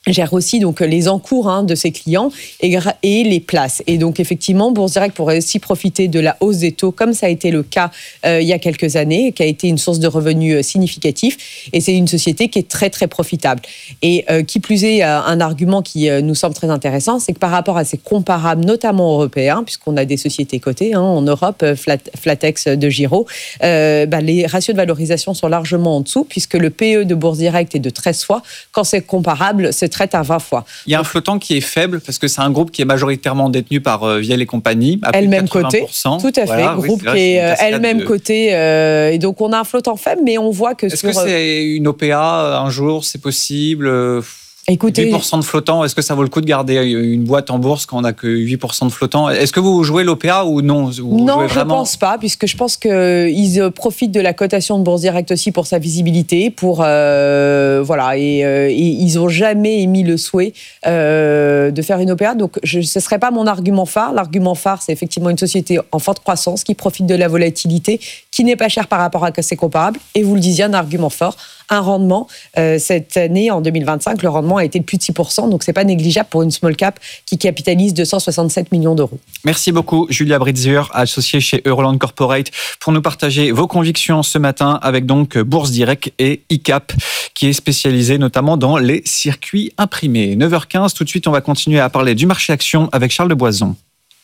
gère aussi donc les encours hein, de ses clients et, et les places. Et donc effectivement, Bourse Direct pourrait aussi profiter de la hausse des taux, comme ça a été le cas euh, il y a quelques années, qui a été une source de revenus euh, significatif. Et c'est une société qui est très très profitable. Et euh, qui plus est, euh, un argument qui euh, nous semble très intéressant, c'est que par rapport à ses comparables, notamment européens, puisqu'on a des sociétés cotées hein, en Europe, Flat, Flatex de Giraud, euh, bah, les ratios de valorisation sont largement en dessous, puisque le P E de Bourse Direct est de treize fois, quand c'est comparable, c'est traite à vingt fois. Il y a un flottant qui est faible parce que c'est un groupe qui est majoritairement détenu par euh, Vielle et compagnie, à elle-même cotée, tout à fait, voilà, groupe oui, qui est euh, elle-même de... cotée, euh, et donc on a un flottant faible, mais on voit que Est-ce sur... que c'est une O P A un jour, c'est possible? Écoutez, huit pour cent de flottant, est-ce que ça vaut le coup de garder une boîte en bourse quand on n'a que huit pour cent de flottant? Est-ce que vous jouez l'O P A ou non? Vous Non, jouez je ne vraiment... pense pas, puisque je pense qu'ils profitent de la cotation de Bourse Direct aussi pour sa visibilité, pour euh, voilà, et, euh, et ils n'ont jamais émis le souhait euh, de faire une O P A. Donc, je, ce ne serait pas mon argument phare. L'argument phare, c'est effectivement une société en forte croissance qui profite de la volatilité, qui n'est pas chère par rapport à ses comparables. Et vous le disiez, un argument fort, un rendement. Euh, cette année, en deux mille vingt-cinq, le rendement a été de plus de six pour cent, donc ce n'est pas négligeable pour une small cap qui capitalise deux cent soixante-sept millions d'euros. Merci beaucoup, Julia Britzer, associée chez Euroland Corporate, pour nous partager vos convictions ce matin avec donc Bourse Direct et I C A P, qui est spécialisé notamment dans les circuits imprimés. neuf heures quinze, tout de suite, on va continuer à parler du marché action avec Charles de Boison.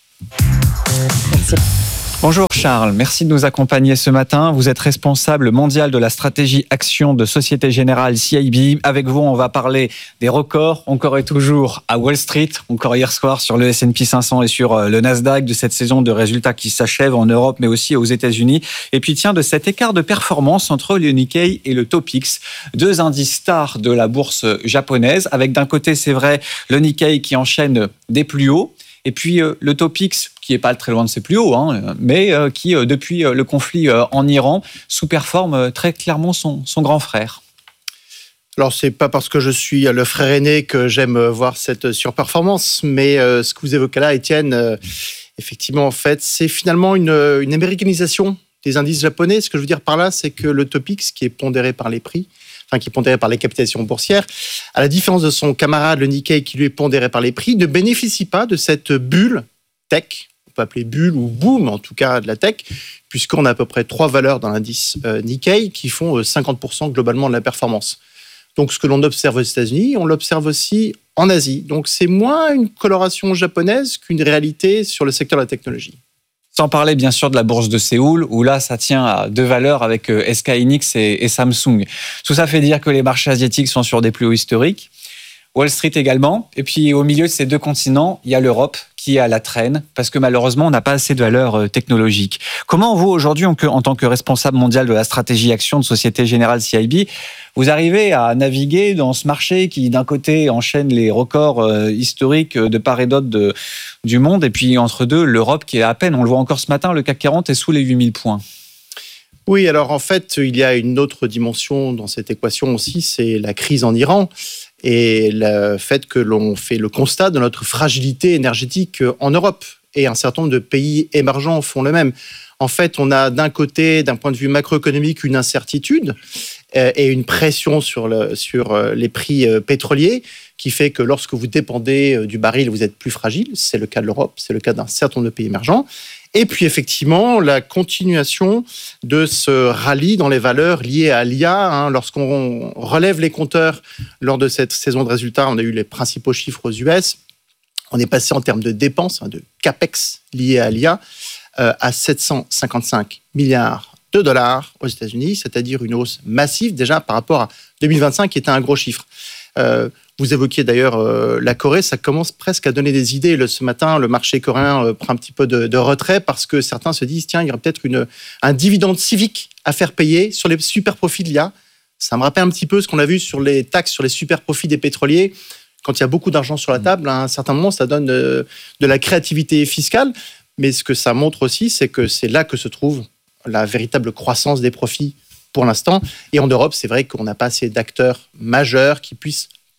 Merci. Bonjour Charles, merci de nous accompagner ce matin. Vous êtes responsable mondial de la stratégie action de Société Générale C I B. Avec vous, on va parler des records, encore et toujours à Wall Street, encore hier soir sur le S and P cinq cents et sur le Nasdaq, de cette saison de résultats qui s'achève en Europe mais aussi aux États-Unis. Et puis tiens, de cet écart de performance entre le Nikkei et le Topix, deux indices stars de la bourse japonaise, avec d'un côté, c'est vrai, le Nikkei qui enchaîne des plus hauts, et puis euh, le Topix, qui n'est pas très loin de ses plus hauts, hein, mais euh, qui, euh, depuis euh, le conflit euh, en Iran, sous-performe euh, très clairement son, son grand frère. Alors, c'est pas parce que je suis le frère aîné que j'aime voir cette surperformance, mais euh, ce que vous évoquez là, Étienne, euh, effectivement, en fait, c'est finalement une, une américanisation des indices japonais. Ce que je veux dire par là, c'est que le Topix, qui est pondéré par les prix, enfin qui est pondéré par les capitalisations boursières, à la différence de son camarade, le Nikkei, qui lui est pondéré par les prix, ne bénéficie pas de cette bulle tech, on peut appeler bulle ou boom, en tout cas de la tech, puisqu'on a à peu près trois valeurs dans l'indice euh, Nikkei qui font euh, cinquante pour cent globalement de la performance. Donc ce que l'on observe aux États-Unis, on l'observe aussi en Asie. Donc c'est moins une coloration japonaise qu'une réalité sur le secteur de la technologie. Sans parler bien sûr de la bourse de Séoul, où là ça tient à deux valeurs avec S K Hynix et, et Samsung. Tout ça fait dire que les marchés asiatiques sont sur des plus hauts historiques. Wall Street également. Et puis au milieu de ces deux continents, il y a l'Europe qui est à la traîne, parce que malheureusement, on n'a pas assez de valeur technologique. Comment vous, aujourd'hui, en tant que responsable mondial de la stratégie action de Société Générale C I B, vous arrivez à naviguer dans ce marché qui, d'un côté, enchaîne les records historiques de part et d'autre de, du monde, et puis entre deux, l'Europe qui est à peine, on le voit encore ce matin, le C A C quarante est sous les huit mille points. Oui, alors en fait, il y a une autre dimension dans cette équation aussi, c'est la crise en Iran et le fait que l'on fait le constat de notre fragilité énergétique en Europe. Et un certain nombre de pays émergents font le même. En fait, on a d'un côté, d'un point de vue macroéconomique, une incertitude et une pression sur, le, sur les prix pétroliers qui fait que lorsque vous dépendez du baril, vous êtes plus fragile. C'est le cas de l'Europe, c'est le cas d'un certain nombre de pays émergents. Et puis effectivement, la continuation de ce rallye dans les valeurs liées à l'I A. Hein, lorsqu'on relève les compteurs lors de cette saison de résultats, on a eu les principaux chiffres aux U S. On est passé en termes de dépenses, hein, de CAPEX liés à l'I A, euh, à sept cent cinquante-cinq milliards de dollars aux États-Unis, c'est-à-dire une hausse massive déjà par rapport à deux mille vingt-cinq, qui était un gros chiffre. Euh, Vous évoquiez d'ailleurs euh, la Corée, ça commence presque à donner des idées. Le, ce matin, le marché coréen euh, prend un petit peu de, de retrait parce que certains se disent, tiens, il y aurait peut-être une, un dividende civique à faire payer sur les super profits de l'I A. Ça me rappelle un petit peu ce qu'on a vu sur les taxes sur les super profits des pétroliers. Quand il y a beaucoup d'argent sur la table, à un certain moment, ça donne de, de la créativité fiscale. Mais ce que ça montre aussi, c'est que c'est là que se trouve la véritable croissance des profits pour l'instant. Et en Europe, c'est vrai qu'on n'a pas assez d'acteurs majeurs qui puissent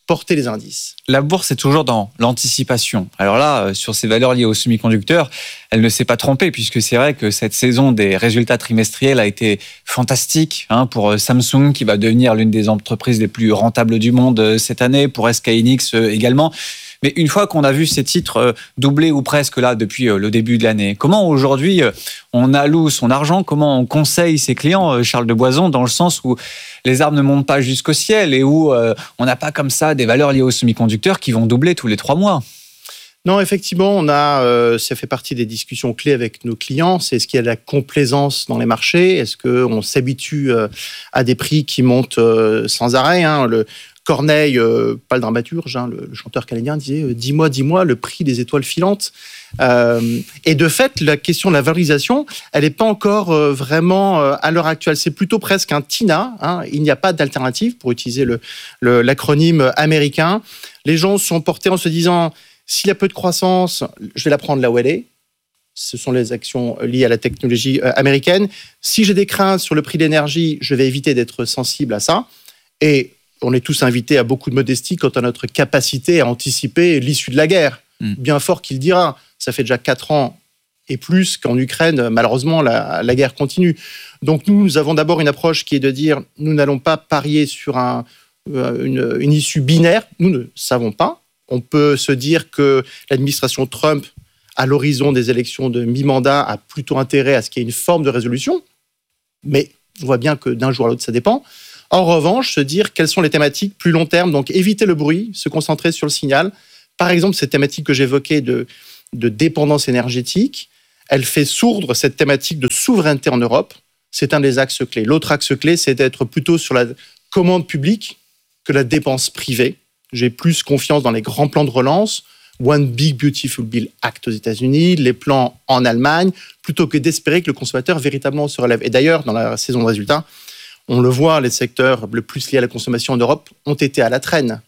porter les indices. La bourse est toujours dans l'anticipation. Alors là, sur ces valeurs liées aux semi-conducteurs, elle ne s'est pas trompée, puisque c'est vrai que cette saison des résultats trimestriels a été fantastique hein, pour Samsung, qui va devenir l'une des entreprises les plus rentables du monde cette année, pour S K Hynix également. Mais une fois qu'on a vu ces titres doubler ou presque là depuis le début de l'année, comment aujourd'hui on alloue son argent, comment on conseille ses clients, Charles Deboison, dans le sens où les arbres ne montent pas jusqu'au ciel et où on n'a pas comme ça des valeurs liées aux semi-conducteurs qui vont doubler tous les trois mois? Non, effectivement, on a, euh, ça fait partie des discussions clés avec nos clients. C'est est-ce qu'il y a de la complaisance dans les marchés? Est-ce qu'on s'habitue euh, à des prix qui montent euh, sans arrêt hein? Le Corneille, euh, pas le dramaturge, hein, le, le chanteur canadien, disait euh, « Dis-moi, dis-moi, le prix des étoiles filantes euh, ». Et de fait, la question de la valorisation, elle n'est pas encore euh, vraiment euh, à l'heure actuelle. C'est plutôt presque un T I N A. Hein. Il n'y a pas d'alternative, pour utiliser le, le, l'acronyme américain. Les gens sont portés en se disant « S'il y a peu de croissance, je vais la prendre là où elle est ». Ce sont les actions liées à la technologie euh, américaine. Si j'ai des craintes sur le prix de l'énergie, je vais éviter d'être sensible à ça. Et on est tous invités à beaucoup de modestie quant à notre capacité à anticiper l'issue de la guerre. Mmh. Bien fort qu'il dira. Ça fait déjà quatre ans et plus qu'en Ukraine, malheureusement, la, la guerre continue. Donc nous, nous avons d'abord une approche qui est de dire nous n'allons pas parier sur un, une, une issue binaire. Nous ne savons pas. On peut se dire que l'administration Trump, à l'horizon des élections de mi-mandat, a plutôt intérêt à ce qu'il y ait une forme de résolution. Mais on voit bien que d'un jour à l'autre, ça dépend. En revanche, se dire quelles sont les thématiques plus long terme, donc éviter le bruit, se concentrer sur le signal. Par exemple, cette thématique que j'évoquais de, de dépendance énergétique, elle fait sourdre cette thématique de souveraineté en Europe. C'est un des axes clés. L'autre axe clé, c'est d'être plutôt sur la commande publique que la dépense privée. J'ai plus confiance dans les grands plans de relance, One Big Beautiful Bill Act aux États-Unis, les plans en Allemagne, plutôt que d'espérer que le consommateur véritablement se relève. Et d'ailleurs, dans la saison de résultats, on le voit, les secteurs le plus liés à la consommation en Europe ont été à la traîne.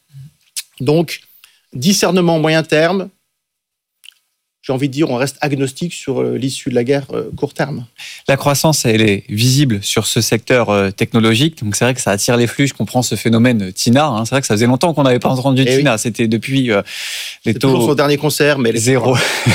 Donc, discernement moyen terme, j'ai envie de dire, on reste agnostique sur l'issue de la guerre court terme. La croissance, elle est visible sur ce secteur technologique. Donc, c'est vrai que ça attire les flux. Je comprends ce phénomène T I N A. Hein. C'est vrai que ça faisait longtemps qu'on n'avait pas entendu T I N A. Oui. C'était depuis euh, les c'est taux... toujours son dernier concert, mais... Les zéro.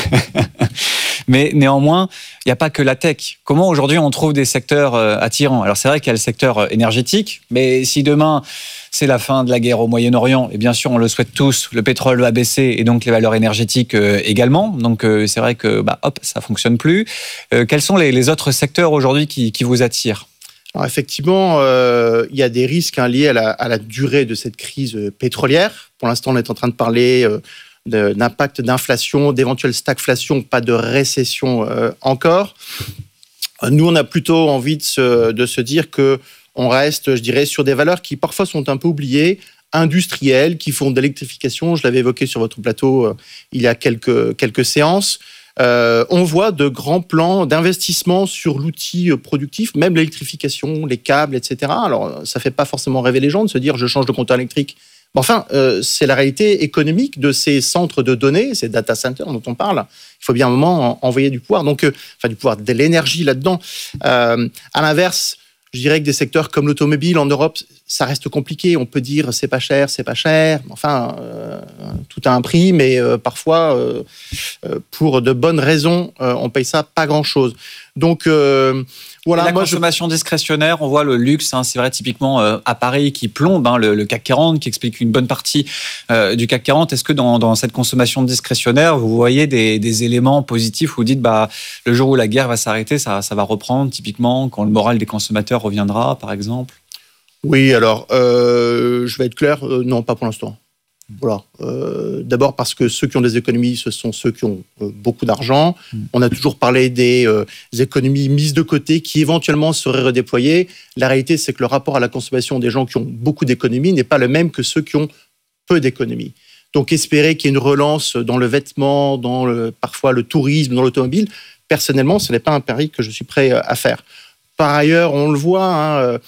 Mais néanmoins, il n'y a pas que la tech. Comment aujourd'hui on trouve des secteurs attirants? Alors c'est vrai qu'il y a le secteur énergétique, mais si demain c'est la fin de la guerre au Moyen-Orient, et bien sûr on le souhaite tous, le pétrole va baisser et donc les valeurs énergétiques également. Donc c'est vrai que bah, hop, ça fonctionne plus. Euh, quels sont les, les autres secteurs aujourd'hui qui, qui vous attirent? Alors effectivement, euh, il y a des risques hein, liés à la, à la durée de cette crise pétrolière. Pour l'instant, on est en train de parler euh, d'impact d'inflation, d'éventuelle stagflation, pas de récession euh, encore. Nous, on a plutôt envie de se, de se dire qu'on reste, je dirais, sur des valeurs qui parfois sont un peu oubliées, industrielles, qui font de l'électrification. Je l'avais évoqué sur votre plateau euh, il y a quelques, quelques séances. Euh, on voit de grands plans d'investissement sur l'outil productif, même l'électrification, les câbles, et cetera. Alors, ça ne fait pas forcément rêver les gens de se dire « je change de compteur électrique ». Enfin, euh, c'est la réalité économique de ces centres de données, ces data centers dont on parle. Il faut bien un moment envoyer du pouvoir, donc, euh, enfin du pouvoir, de l'énergie là-dedans. Euh, à l'inverse, je dirais que des secteurs comme l'automobile en Europe, ça reste compliqué. On peut dire c'est pas cher, c'est pas cher. Enfin, euh, tout a un prix, mais euh, parfois, euh, pour de bonnes raisons, euh, on paye ça pas grand-chose. Donc euh, voilà. La moi, consommation je... discrétionnaire, on voit le luxe, hein, c'est vrai typiquement euh, à Paris qui plombe hein, le, le C A C quarante, qui explique une bonne partie euh, du C A C quarante. Est-ce que dans, dans cette consommation discrétionnaire, vous voyez des, des éléments positifs où vous dites bah le jour où la guerre va s'arrêter, ça, ça va reprendre typiquement quand le moral des consommateurs reviendra, par exemple? Oui, alors euh, je vais être clair, euh, non, pas pour l'instant. Voilà. Euh, d'abord parce que ceux qui ont des économies, ce sont ceux qui ont euh, beaucoup d'argent. Mmh. On a toujours parlé des, euh, des économies mises de côté qui éventuellement seraient redéployées. La réalité, c'est que le rapport à la consommation des gens qui ont beaucoup d'économies n'est pas le même que ceux qui ont peu d'économies. Donc espérer qu'il y ait une relance dans le vêtement, dans le, parfois le tourisme, dans l'automobile, personnellement, ce n'est pas un pari que je suis prêt à faire. Par ailleurs, on le voit, hein,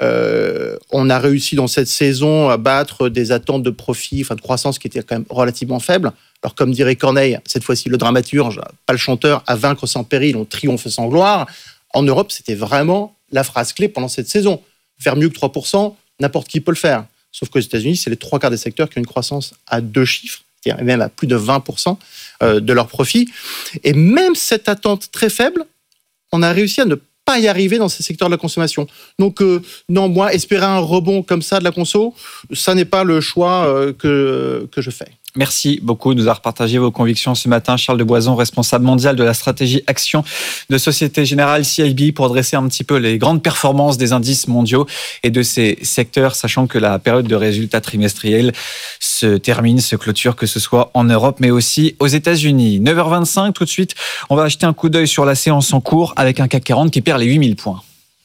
euh, on a réussi dans cette saison à battre des attentes de profit, enfin de croissance qui étaient quand même relativement faibles. Alors comme dirait Corneille, cette fois-ci le dramaturge, pas le chanteur, à vaincre sans péril, on triomphe sans gloire. En Europe, c'était vraiment la phrase clé pendant cette saison. Faire mieux que trois pour cent, n'importe qui peut le faire. Sauf qu'aux États-Unis, c'est les trois quarts des secteurs qui ont une croissance à deux chiffres, c'est-à-dire même à plus de vingt pour cent de leurs profits. Et même cette attente très faible, on a réussi à ne pas y arriver dans ces secteurs de la consommation. Donc, euh, non, moi, espérer un rebond comme ça de la conso, ça n'est pas le choix euh, que, que je fais. Merci beaucoup de nous avoir partagé vos convictions ce matin. Charles de Boison, responsable mondial de la stratégie action de Société Générale C I B, pour dresser un petit peu les grandes performances des indices mondiaux et de ces secteurs, sachant que la période de résultats trimestriels se termine, se clôture, que ce soit en Europe, mais aussi aux États-Unis. neuf heures vingt-cinq, tout de suite, on va jeter un coup d'œil sur la séance en cours avec un C A C quarante qui perd les huit mille points.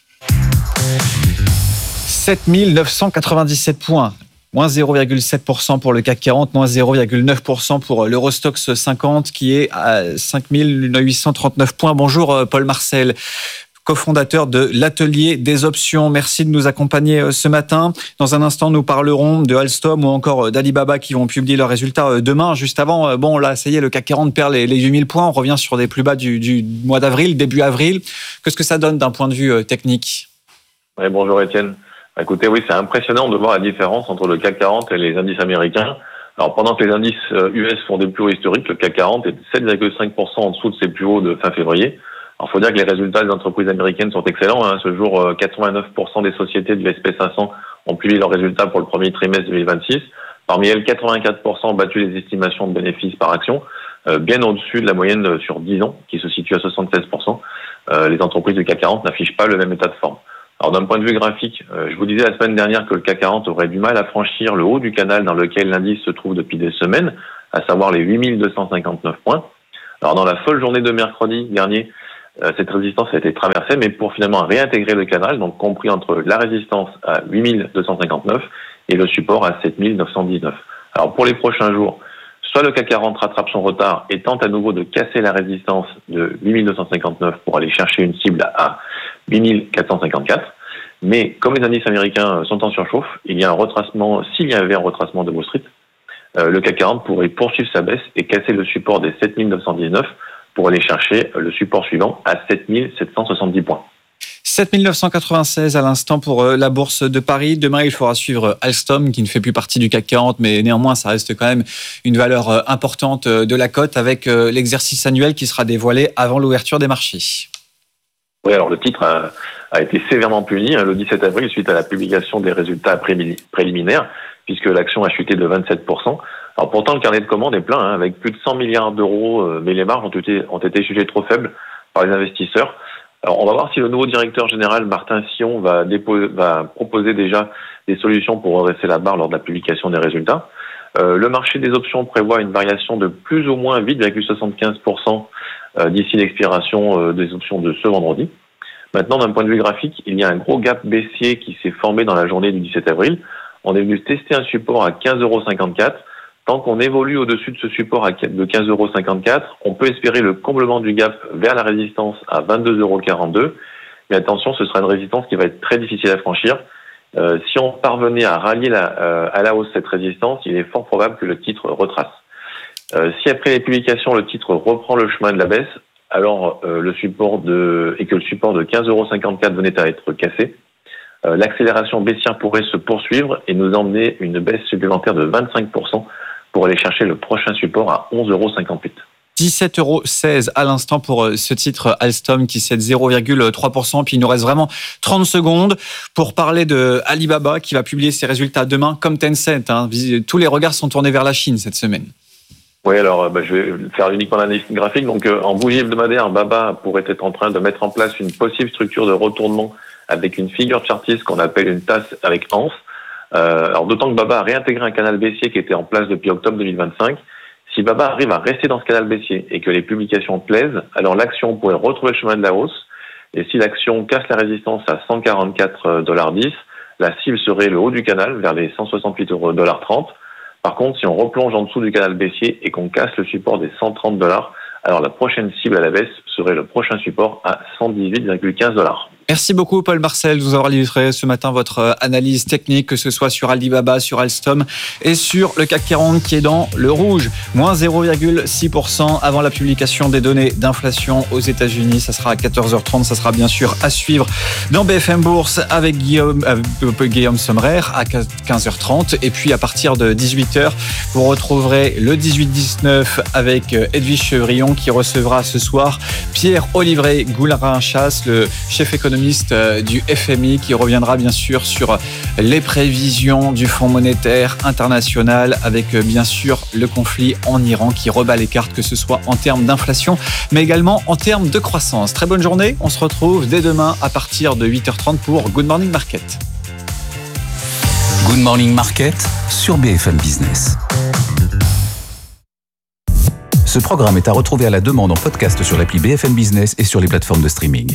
sept mille neuf cent quatre-vingt-dix-sept points. moins zéro virgule sept pour cent pour le C A C quarante, moins zéro virgule neuf pour cent pour l'Eurostoxx cinquante qui est à cinq mille huit cent trente-neuf points. Bonjour Paul Marcel, cofondateur de l'Atelier des Options. Merci de nous accompagner ce matin. Dans un instant, nous parlerons de Alstom ou encore d'Alibaba qui vont publier leurs résultats demain. Juste avant, bon là, ça y est, le C A C quarante perd les, les huit mille points. On revient sur des plus bas du, du mois d'avril, début avril. Qu'est-ce que ça donne d'un point de vue technique ? Ouais, bonjour Étienne. Écoutez, oui, c'est impressionnant de voir la différence entre le C A C quarante et les indices américains. Alors, pendant que les indices U S font des plus hauts historiques, le C A C quarante est sept virgule cinq pour cent en dessous de ses plus hauts de fin février. Alors, faut dire que les résultats des entreprises américaines sont excellents. Hein. Ce jour, quatre-vingt-neuf pour cent des sociétés de l'S P cinq cents ont publié leurs résultats pour le premier trimestre deux mille vingt-six. Parmi elles, quatre-vingt-quatre pour cent ont battu les estimations de bénéfices par action, euh, bien au-dessus de la moyenne sur dix ans, qui se situe à soixante-seize pour cent. Euh, les entreprises du C A C quarante n'affichent pas le même état de forme. Alors d'un point de vue graphique, euh, je vous disais la semaine dernière que le C A C quarante aurait du mal à franchir le haut du canal dans lequel l'indice se trouve depuis des semaines, à savoir les huit mille deux cent cinquante-neuf points. Alors dans la folle journée de mercredi dernier, euh, cette résistance a été traversée, mais pour finalement réintégrer le canal, donc compris entre la résistance à huit mille deux cent cinquante-neuf et le support à sept mille neuf cent dix-neuf. Alors pour les prochains jours, soit le C A C quarante rattrape son retard et tente à nouveau de casser la résistance de huit mille deux cent cinquante-neuf pour aller chercher une cible à huit mille quatre cent cinquante-quatre. Mais comme les indices américains sont en surchauffe, il y a un retracement, s'il y avait un retracement de Wall Street, euh, le C A C quarante pourrait poursuivre sa baisse et casser le support des sept mille neuf cent dix-neuf pour aller chercher le support suivant à sept mille sept cent soixante-dix points. sept mille neuf cent quatre-vingt-seize à l'instant pour la bourse de Paris. Demain, il faudra suivre Alstom, qui ne fait plus partie du C A C quarante, mais néanmoins, ça reste quand même une valeur importante de la cote, avec l'exercice annuel qui sera dévoilé avant l'ouverture des marchés. Oui, alors le titre a, a été sévèrement puni hein, le dix-sept avril suite à la publication des résultats préliminaires, puisque l'action a chuté de vingt-sept pour cent. Alors pourtant, le carnet de commandes est plein, hein, avec plus de cent milliards d'euros, mais les marges ont été, ont été jugées trop faibles par les investisseurs. Alors, on va voir si le nouveau directeur général, Martin Sion, va, déposer, va proposer déjà des solutions pour redresser la barre lors de la publication des résultats. Euh, le marché des options prévoit une variation de plus ou moins huit virgule soixante-quinze pour cent euh, d'ici l'expiration euh, des options de ce vendredi. Maintenant, d'un point de vue graphique, il y a un gros gap baissier qui s'est formé dans la journée du dix-sept avril. On est venu tester un support à quinze euros cinquante-quatre. Tant qu'on évolue au-dessus de ce support de quinze euros cinquante-quatre, on peut espérer le comblement du gap vers la résistance à vingt-deux euros quarante-deux. Mais attention, ce sera une résistance qui va être très difficile à franchir. Euh, si on parvenait à rallier la, euh, à la hausse cette résistance, il est fort probable que le titre retrace. Euh, si après les publications, le titre reprend le chemin de la baisse, alors euh, le support de et que le support de quinze euros cinquante-quatre venait à être cassé, euh, l'accélération baissière pourrait se poursuivre et nous emmener une baisse supplémentaire de vingt-cinq pour cent pour aller chercher le prochain support à onze euros cinquante-huit. dix-sept euros seize à l'instant pour ce titre Alstom qui cède zéro virgule trois pour cent. Puis il nous reste vraiment trente secondes pour parler de Alibaba qui va publier ses résultats demain, comme Tencent. Hein. Tous les regards sont tournés vers la Chine cette semaine. Oui, alors bah, je vais faire uniquement l'analyse graphique. Donc euh, en bougie hebdomadaire, Baba pourrait être en train de mettre en place une possible structure de retournement avec une figure chartiste qu'on appelle une tasse avec anse. Euh, alors d'autant que Baba a réintégré un canal baissier qui était en place depuis octobre deux mille vingt-cinq. Si Baba arrive à rester dans ce canal baissier et que les publications plaisent, alors l'action pourrait retrouver le chemin de la hausse. Et si l'action casse la résistance à cent quarante-quatre virgule dix dollars, la cible serait le haut du canal vers les cent soixante-huit virgule trente dollars. Par contre, si on replonge en dessous du canal baissier et qu'on casse le support des cent trente dollars, alors la prochaine cible à la baisse serait le prochain support à cent dix-huit virgule quinze dollars. Merci beaucoup Paul Marcel de nous avoir illustré ce matin votre analyse technique, que ce soit sur Alibaba, sur Alstom et sur le C A C quarante qui est dans le rouge. moins zéro virgule six pour cent avant la publication des données d'inflation aux États-Unis. Ça sera à quatorze heures trente. Ça sera bien sûr à suivre dans B F M Bourse avec Guillaume, euh, Guillaume Sommerer à quinze heures trente. Et puis à partir de dix-huit heures, vous retrouverez le dix-huit dix-neuf avec Edwige Chevrillon qui recevra ce soir Pierre Olivier Goularin-Chasse, le chef économique du F M I, qui reviendra bien sûr sur les prévisions du Fonds monétaire international avec bien sûr le conflit en Iran qui rebat les cartes, que ce soit en termes d'inflation mais également en termes de croissance. Très bonne journée, on se retrouve dès demain à partir de huit heures trente pour Good Morning Market. Good Morning Market sur B F M Business. Ce programme est à retrouver à la demande en podcast sur l'appli B F M Business et sur les plateformes de streaming.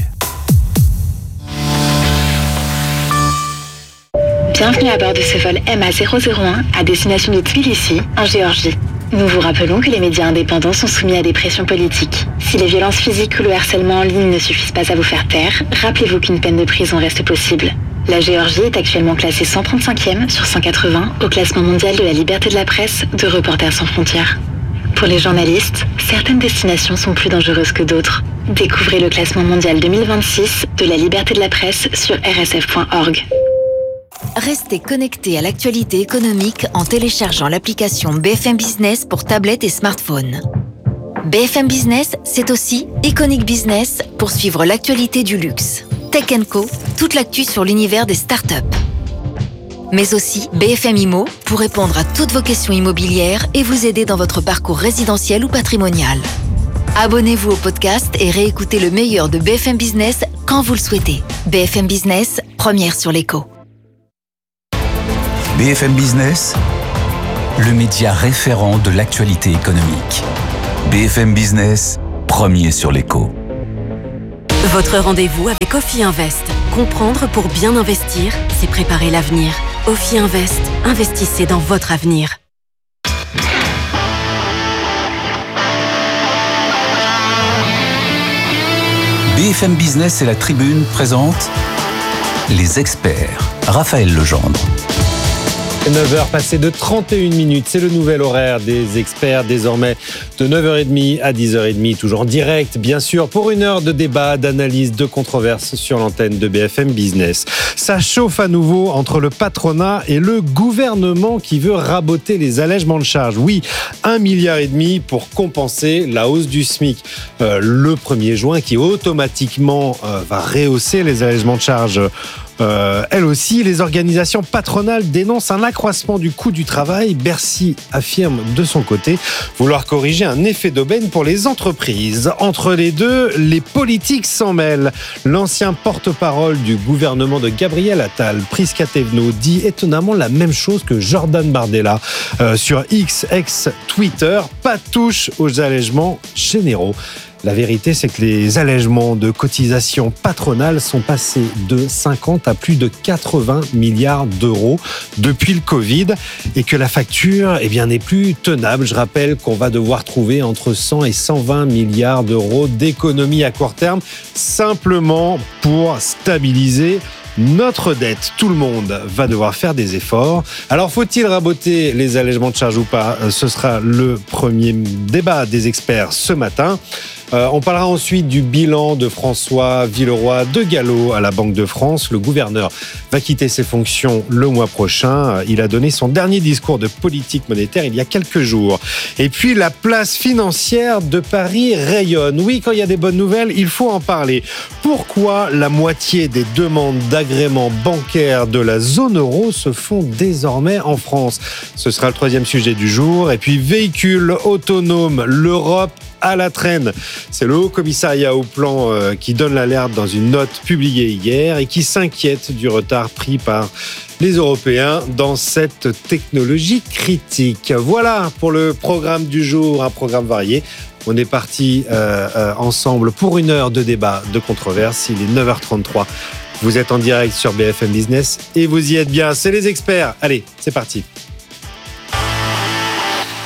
Bienvenue à bord de ce vol M A zéro zéro un à destination de Tbilissi, en Géorgie. Nous vous rappelons que les médias indépendants sont soumis à des pressions politiques. Si les violences physiques ou le harcèlement en ligne ne suffisent pas à vous faire taire, rappelez-vous qu'une peine de prison reste possible. La Géorgie est actuellement classée cent trente-cinquième sur cent quatre-vingts au classement mondial de la liberté de la presse de Reporters sans frontières. Pour les journalistes, certaines destinations sont plus dangereuses que d'autres. Découvrez le classement mondial deux mille vingt-six de la liberté de la presse sur r s f point org. Restez connectés à l'actualité économique en téléchargeant l'application B F M Business pour tablettes et smartphones. B F M Business, c'est aussi Iconic Business pour suivre l'actualité du luxe. Tech and Co, toute l'actu sur l'univers des startups. Mais aussi B F M Immo pour répondre à toutes vos questions immobilières et vous aider dans votre parcours résidentiel ou patrimonial. Abonnez-vous au podcast et réécoutez le meilleur de B F M Business quand vous le souhaitez. B F M Business, première sur l'écho. B F M Business, le média référent de l'actualité économique. B F M Business, premier sur l'écho. Votre rendez-vous avec Ophi Invest. Comprendre pour bien investir, c'est préparer l'avenir. Ophi Invest, investissez dans votre avenir. B F M Business et la Tribune présentent les experts. Raphaël Legendre. neuf heures passées de trente et une minutes, c'est le nouvel horaire des experts, désormais de neuf heures trente à dix heures trente, toujours en direct, bien sûr, pour une heure de débat, d'analyse, de controverse sur l'antenne de B F M Business. Ça chauffe à nouveau entre le patronat et le gouvernement qui veut raboter les allègements de charges. Oui, un milliard et demi pour compenser la hausse du SMIC. Euh, le premier juin qui automatiquement euh, va rehausser les allègements de charges. Euh, elles aussi, les organisations patronales dénoncent un accroissement du coût du travail. Bercy affirme de son côté vouloir corriger un effet d'aubaine pour les entreprises. Entre les deux, les politiques s'en mêlent. L'ancien porte-parole du gouvernement de Gabriel Attal, Prisca Thévenot, dit étonnamment la même chose que Jordan Bardella euh, sur X, ex-Twitter. Pas de touche aux allègements généraux. La vérité, c'est que les allègements de cotisations patronales sont passés de cinquante à plus de quatre-vingts milliards d'euros depuis le Covid et que la facture, eh bien, n'est plus tenable. Je rappelle qu'on va devoir trouver entre cent et cent vingt milliards d'euros d'économies à court terme simplement pour stabiliser notre dette. Tout le monde va devoir faire des efforts. Alors, faut-il raboter les allègements de charges ou pas ? Ce sera le premier débat des experts ce matin. Euh, on parlera ensuite du bilan de François Villeroy de Gallo à la Banque de France. Le gouverneur va quitter ses fonctions le mois prochain. Il a donné son dernier discours de politique monétaire il y a quelques jours. Et puis, la place financière de Paris rayonne. Oui, quand il y a des bonnes nouvelles, il faut en parler. Pourquoi la moitié des demandes d'agrément bancaire de la zone euro se font désormais en France ? Ce sera le troisième sujet du jour. Et puis, véhicules autonomes, l'Europe à la traîne. C'est le Haut Commissariat au Plan euh, qui donne l'alerte dans une note publiée hier et qui s'inquiète du retard pris par les Européens dans cette technologie critique. Voilà pour le programme du jour, un programme varié. On est parti euh, euh, ensemble pour une heure de débat, de controverse. Il est neuf heures trente-trois. Vous êtes en direct sur B F M Business et vous y êtes bien. C'est les experts. Allez, c'est parti.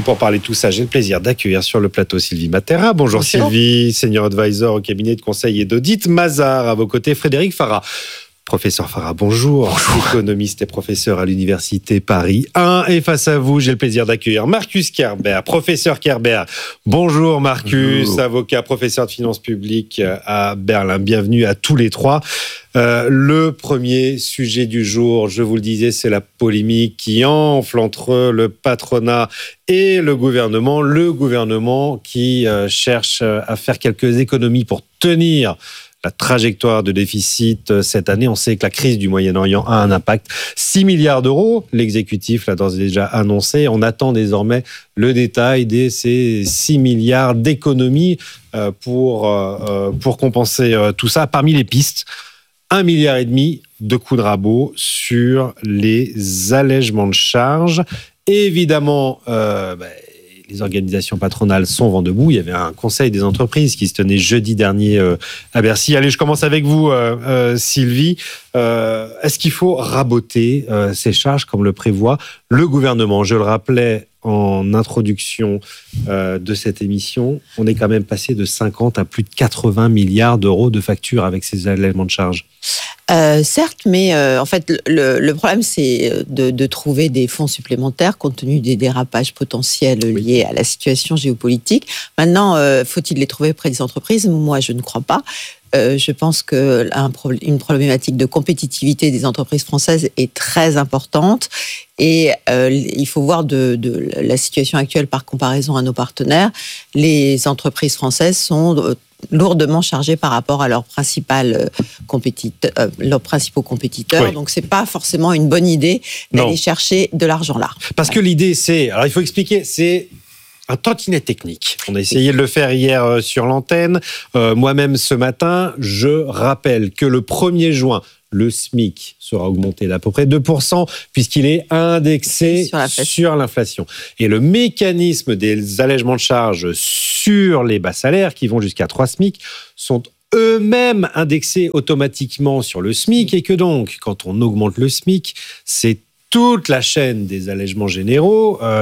pour parler de tout ça, j'ai le plaisir d'accueillir sur le plateau Sylvie Matera. Bonjour, Bonjour. Sylvie, senior advisor au cabinet de conseil et d'audit Mazars. À vos côtés, Frédéric Farah. Professeur Farah, bonjour. bonjour. Économiste et professeur à l'université Paris un. Et face à vous, j'ai le plaisir d'accueillir Marcus Kerber, professeur Kerber. Bonjour Marcus, bonjour. Avocat, professeur de finances publiques à Berlin. Bienvenue à tous les trois. Euh, le premier sujet du jour, je vous le disais, c'est la polémique qui enfle entre le patronat et le gouvernement. Le gouvernement qui euh, cherche à faire quelques économies pour tenir la trajectoire de déficit cette année. On sait que la crise du Moyen-Orient a un impact. six milliards d'euros, l'exécutif l'a d'ores et déjà annoncé. On attend désormais le détail de ces six milliards d'économies pour, pour compenser tout ça. Parmi les pistes, un milliard et demi de coups de rabot sur les allègements de charges. Évidemment, euh, bah, les organisations patronales sont vent debout. Il y avait un conseil des entreprises qui se tenait jeudi dernier euh, à Bercy. Allez, je commence avec vous, euh, euh, Sylvie. Euh, est-ce qu'il faut raboter euh, ces charges comme le prévoit le gouvernement ? Je le rappelais en introduction euh, de cette émission, on est quand même passé de cinquante à plus de quatre-vingts milliards d'euros de factures avec ces allègements de charges. Euh, certes, mais euh, en fait, le, le problème, c'est de, de trouver des fonds supplémentaires compte tenu des dérapages potentiels liés à la situation géopolitique. Maintenant, euh, faut-il les trouver près des entreprises ? Moi, je ne crois pas. Euh, je pense qu'une problématique de compétitivité des entreprises françaises est très importante et euh, il faut voir de, de la situation actuelle par comparaison à nos partenaires. Les entreprises françaises sont lourdement chargées par rapport à leurs, principales compétiteurs, euh, leurs principaux compétiteurs. Oui. Donc, ce n'est pas forcément une bonne idée d'aller non. chercher de l'argent là. Parce ouais. que l'idée, c'est... Alors, il faut expliquer, c'est... un tantinet technique. On a essayé de le faire hier sur l'antenne. Euh, moi-même, ce matin, je rappelle que le premier juin, le SMIC sera augmenté d'à peu près deux pour cent puisqu'il est indexé sur l'inflation. sur l'inflation. Et le mécanisme des allègements de charges sur les bas salaires, qui vont jusqu'à trois SMIC, sont eux-mêmes indexés automatiquement sur le SMIC. Et que donc, quand on augmente le SMIC, c'est toute la chaîne des allègements généraux euh,